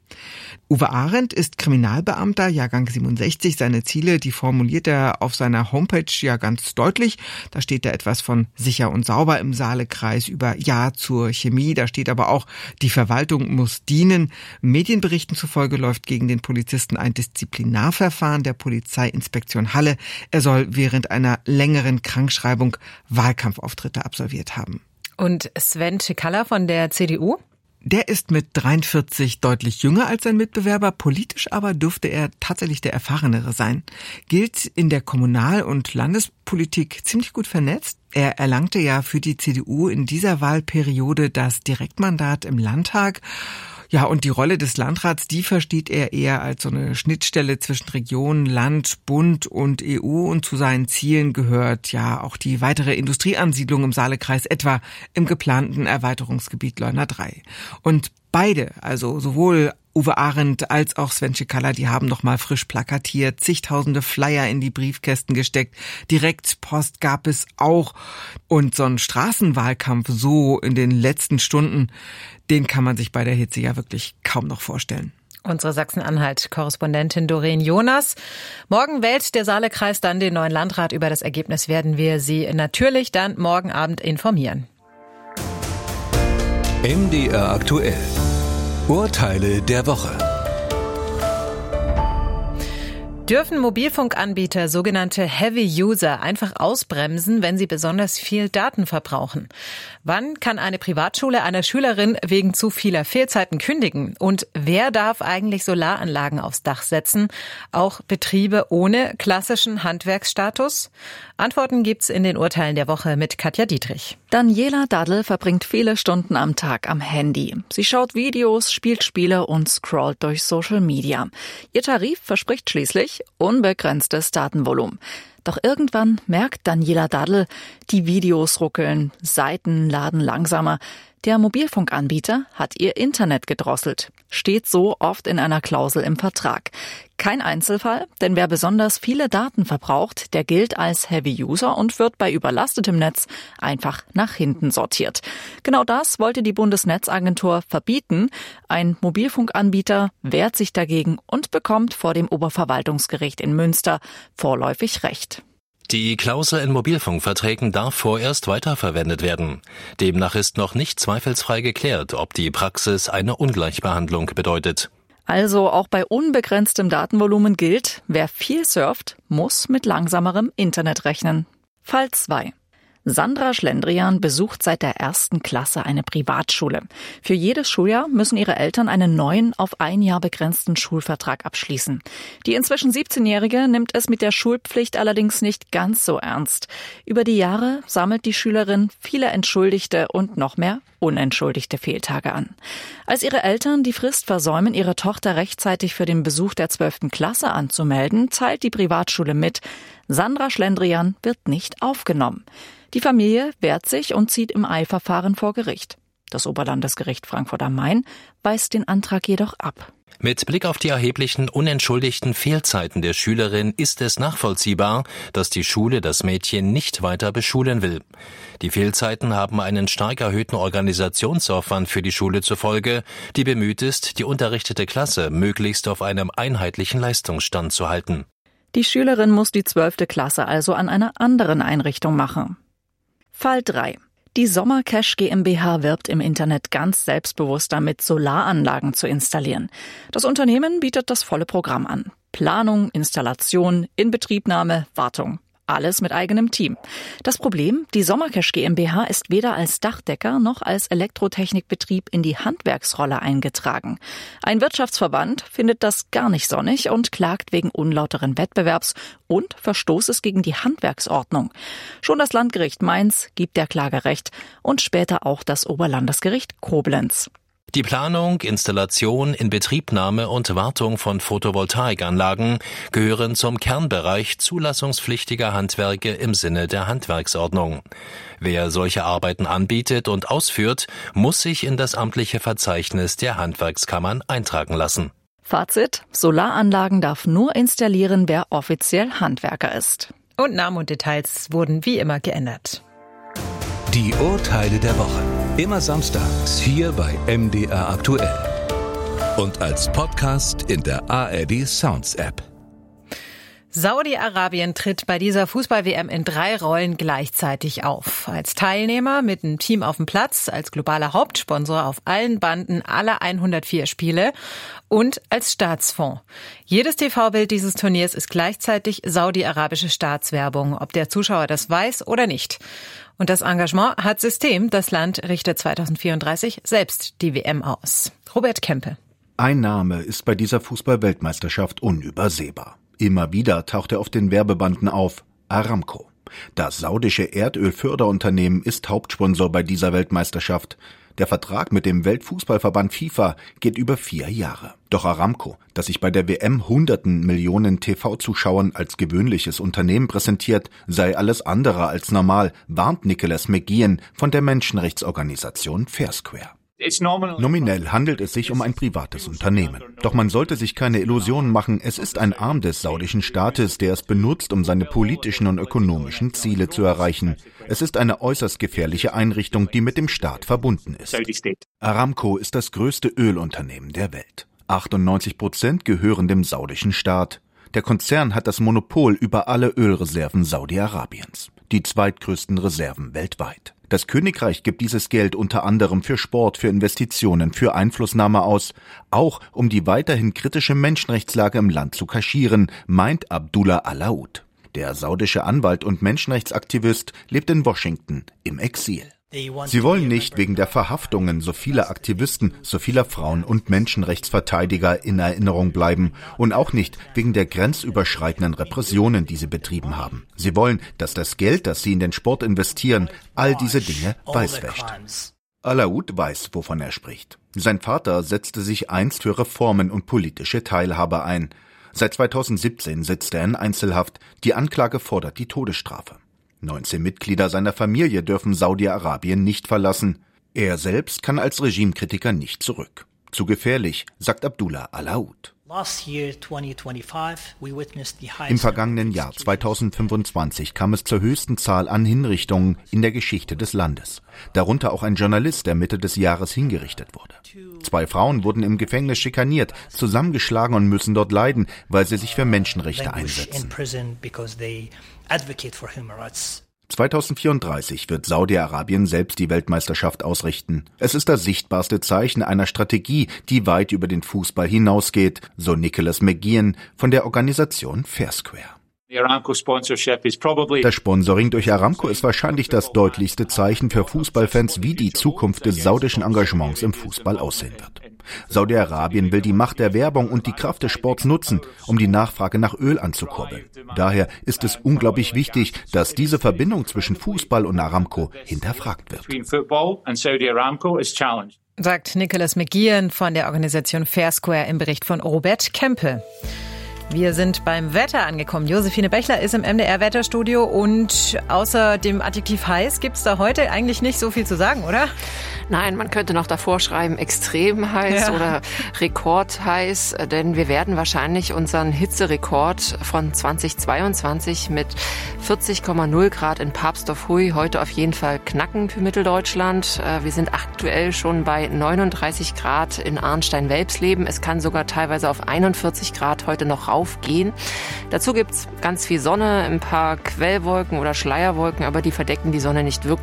Speaker 6: Uwe Arendt ist Kriminalbeamter, Jahrgang siebenundsechzig. Seine Ziele, die formuliert er auf seiner Homepage ja ganz deutlich. Da steht da etwas von sicher und sauber im Saalekreis, über Ja zur Chemie. Da steht aber auch, die Verwaltung muss dienen. Medienberichten zufolge läuft gegen den Polizisten ein Disziplinarverfahren der Polizeiinspektion Halle. Er soll während einer längeren Krankschreibung Wahlkampfauftritte absolviert haben.
Speaker 18: Und Sven Cicala von der C D U?
Speaker 6: Der ist mit dreiundvierzig deutlich jünger als sein Mitbewerber, politisch aber dürfte er tatsächlich der Erfahrenere sein. Gilt in der Kommunal- und Landespolitik ziemlich gut vernetzt. Er erlangte ja für die C D U in dieser Wahlperiode das Direktmandat im Landtag. Ja, und die Rolle des Landrats, die versteht er eher als so eine Schnittstelle zwischen Region, Land, Bund und E U. Und zu seinen Zielen gehört ja auch die weitere Industrieansiedlung im Saalekreis, etwa im geplanten Erweiterungsgebiet Leuna drei. Und beide, also sowohl Uwe Arendt als auch Sven Cicala, die haben noch mal frisch plakatiert, zigtausende Flyer in die Briefkästen gesteckt. Direktpost gab es auch. Und so ein Straßenwahlkampf so in den letzten Stunden, den kann man sich bei der Hitze ja wirklich kaum noch vorstellen.
Speaker 18: Unsere Sachsen-Anhalt-Korrespondentin Doreen Jonas. Morgen wählt der Saalekreis dann den neuen Landrat. Über das Ergebnis werden wir Sie natürlich dann morgen Abend informieren.
Speaker 2: M D R aktuell. Urteile der Woche.
Speaker 18: Dürfen Mobilfunkanbieter sogenannte Heavy User einfach ausbremsen, wenn sie besonders viel Daten verbrauchen? Wann kann eine Privatschule einer Schülerin wegen zu vieler Fehlzeiten kündigen? Und wer darf eigentlich Solaranlagen aufs Dach setzen? Auch Betriebe ohne klassischen Handwerksstatus? Antworten gibt's in den Urteilen der Woche mit Katja Dietrich.
Speaker 12: Daniela Daddel verbringt viele Stunden am Tag am Handy. Sie schaut Videos, spielt Spiele und scrollt durch Social Media. Ihr Tarif verspricht schließlich unbegrenztes Datenvolumen. Doch irgendwann merkt Daniela Daddel, die Videos ruckeln, Seiten laden langsamer. Der Mobilfunkanbieter hat ihr Internet gedrosselt. Steht so oft in einer Klausel im Vertrag. Kein Einzelfall, denn wer besonders viele Daten verbraucht, der gilt als Heavy User und wird bei überlastetem Netz einfach nach hinten sortiert. Genau das wollte die Bundesnetzagentur verbieten. Ein Mobilfunkanbieter wehrt sich dagegen und bekommt vor dem Oberverwaltungsgericht in Münster vorläufig Recht.
Speaker 7: Die Klausel in Mobilfunkverträgen darf vorerst weiterverwendet werden. Demnach ist noch nicht zweifelsfrei geklärt, ob die Praxis eine Ungleichbehandlung bedeutet.
Speaker 12: Also auch bei unbegrenztem Datenvolumen gilt, wer viel surft, muss mit langsamerem Internet rechnen. Fall zwei. Sandra Schlendrian besucht seit der ersten Klasse eine Privatschule. Für jedes Schuljahr müssen ihre Eltern einen neuen, auf ein Jahr begrenzten Schulvertrag abschließen. Die inzwischen siebzehnjährige nimmt es mit der Schulpflicht allerdings nicht ganz so ernst. Über die Jahre sammelt die Schülerin viele entschuldigte und noch mehr unentschuldigte Fehltage an. Als ihre Eltern die Frist versäumen, ihre Tochter rechtzeitig für den Besuch der zwölften Klasse anzumelden, teilt die Privatschule mit, Sandra Schlendrian wird nicht aufgenommen. Die Familie wehrt sich und zieht im Eilverfahren vor Gericht. Das Oberlandesgericht Frankfurt am Main weist den Antrag jedoch ab.
Speaker 7: Mit Blick auf die erheblichen unentschuldigten Fehlzeiten der Schülerin ist es nachvollziehbar, dass die Schule das Mädchen nicht weiter beschulen will. Die Fehlzeiten haben einen stark erhöhten Organisationsaufwand für die Schule zur Folge, die bemüht ist, die unterrichtete Klasse möglichst auf einem einheitlichen Leistungsstand zu halten.
Speaker 12: Die Schülerin muss die zwölfte Klasse also an einer anderen Einrichtung machen. Fall drei. Die Sommercash GmbH wirbt im Internet ganz selbstbewusst damit, Solaranlagen zu installieren. Das Unternehmen bietet das volle Programm an. Planung, Installation, Inbetriebnahme, Wartung. Alles mit eigenem Team. Das Problem, die Sommercash GmbH ist weder als Dachdecker noch als Elektrotechnikbetrieb in die Handwerksrolle eingetragen. Ein Wirtschaftsverband findet das gar nicht sonnig und klagt wegen unlauteren Wettbewerbs und Verstoßes gegen die Handwerksordnung. Schon das Landgericht Mainz gibt der Klage Recht und später auch das Oberlandesgericht Koblenz.
Speaker 7: Die Planung, Installation, Inbetriebnahme und Wartung von Photovoltaikanlagen gehören zum Kernbereich zulassungspflichtiger Handwerke im Sinne der Handwerksordnung. Wer solche Arbeiten anbietet und ausführt, muss sich in das amtliche Verzeichnis der Handwerkskammern eintragen lassen.
Speaker 12: Fazit: Solaranlagen darf nur installieren, wer offiziell Handwerker ist.
Speaker 18: Und Namen und Details wurden wie immer geändert.
Speaker 2: Die Urteile der Woche. Immer samstags hier bei M D R Aktuell. Und als Podcast in der A R D Sounds App.
Speaker 18: Saudi-Arabien tritt bei dieser Fußball-W M in drei Rollen gleichzeitig auf. Als Teilnehmer mit einem Team auf dem Platz, als globaler Hauptsponsor auf allen Banden aller hundertvier Spiele und als Staatsfonds. Jedes T V-Bild dieses Turniers ist gleichzeitig saudi-arabische Staatswerbung, ob der Zuschauer das weiß oder nicht. Und das Engagement hat System. Das Land richtet zweitausendvierunddreißig selbst die W M aus. Robert Kempe.
Speaker 8: Ein Name ist bei dieser Fußball-Weltmeisterschaft unübersehbar. Immer wieder taucht er auf den Werbebanden auf: Aramco. Das saudische Erdölförderunternehmen ist Hauptsponsor bei dieser Weltmeisterschaft. Der Vertrag mit dem Weltfußballverband FIFA geht über vier Jahre. Doch Aramco, das sich bei der W M hunderten Millionen T V-Zuschauern als gewöhnliches Unternehmen präsentiert, sei alles andere als normal, warnt Nicholas McGeehan von der Menschenrechtsorganisation Fair Square. Nominell handelt es sich um ein privates Unternehmen. Doch man sollte sich keine Illusionen machen, es ist ein Arm des saudischen Staates, der es benutzt, um seine politischen und ökonomischen Ziele zu erreichen. Es ist eine äußerst gefährliche Einrichtung, die mit dem Staat verbunden ist. Aramco ist das größte Ölunternehmen der Welt. achtundneunzig Prozent gehören dem saudischen Staat. Der Konzern hat das Monopol über alle Ölreserven Saudi-Arabiens, die zweitgrößten Reserven weltweit. Das Königreich gibt dieses Geld unter anderem für Sport, für Investitionen, für Einflussnahme aus, auch um die weiterhin kritische Menschenrechtslage im Land zu kaschieren, meint Abdullah Alaoud. Der saudische Anwalt und Menschenrechtsaktivist lebt in Washington im Exil. Sie wollen nicht wegen der Verhaftungen so vieler Aktivisten, so vieler Frauen und Menschenrechtsverteidiger in Erinnerung bleiben und auch nicht wegen der grenzüberschreitenden Repressionen, die sie betrieben haben. Sie wollen, dass das Geld, das sie in den Sport investieren, all diese Dinge weißwäscht. Alaoud weiß, wovon er spricht. Sein Vater setzte sich einst für Reformen und politische Teilhabe ein. Seit zweitausendsiebzehn sitzt er in Einzelhaft. Die Anklage fordert die Todesstrafe. neunzehn Mitglieder seiner Familie dürfen Saudi-Arabien nicht verlassen. Er selbst kann als Regimekritiker nicht zurück. Zu gefährlich, sagt Abdullah Alaoud. Im vergangenen Jahr zweitausendfünfundzwanzig kam es zur höchsten Zahl an Hinrichtungen in der Geschichte des Landes. Darunter auch ein Journalist, der Mitte des Jahres hingerichtet wurde. Zwei Frauen wurden im Gefängnis schikaniert, zusammengeschlagen und müssen dort leiden, weil sie sich für Menschenrechte einsetzen. zweitausendvierunddreißig wird Saudi-Arabien selbst die Weltmeisterschaft ausrichten. Es ist das sichtbarste Zeichen einer Strategie, die weit über den Fußball hinausgeht, so Nicholas McGeehan von der Organisation Fair Square. Das Sponsoring durch Aramco ist wahrscheinlich das deutlichste Zeichen für Fußballfans, wie die Zukunft des saudischen Engagements im Fußball aussehen wird. Saudi-Arabien will die Macht der Werbung und die Kraft des Sports nutzen, um die Nachfrage nach Öl anzukurbeln. Daher ist es unglaublich wichtig, dass diese Verbindung zwischen Fußball und Aramco hinterfragt wird.
Speaker 18: Sagt Nicholas McGeehan von der Organisation Fair Square im Bericht von Robert Kempe. Wir sind beim Wetter angekommen. Josephine Bechler ist im M D R-Wetterstudio und außer dem Adjektiv heiß gibt's da heute eigentlich nicht so viel zu sagen, oder?
Speaker 16: Nein, man könnte noch davor schreiben, extrem heiß ja. oder rekordheiß, denn wir werden wahrscheinlich unseren Hitzerekord von zweitausendzweiundzwanzig mit vierzig Komma null Grad in Papsdorf-Huy heute auf jeden Fall knacken für Mitteldeutschland. Wir sind aktuell schon bei neununddreißig Grad in Arnstein-Welbsleben. Es kann sogar teilweise auf einundvierzig Grad heute noch raufgehen. Dazu gibt's ganz viel Sonne, ein paar Quellwolken oder Schleierwolken, aber die verdecken die Sonne nicht wirklich.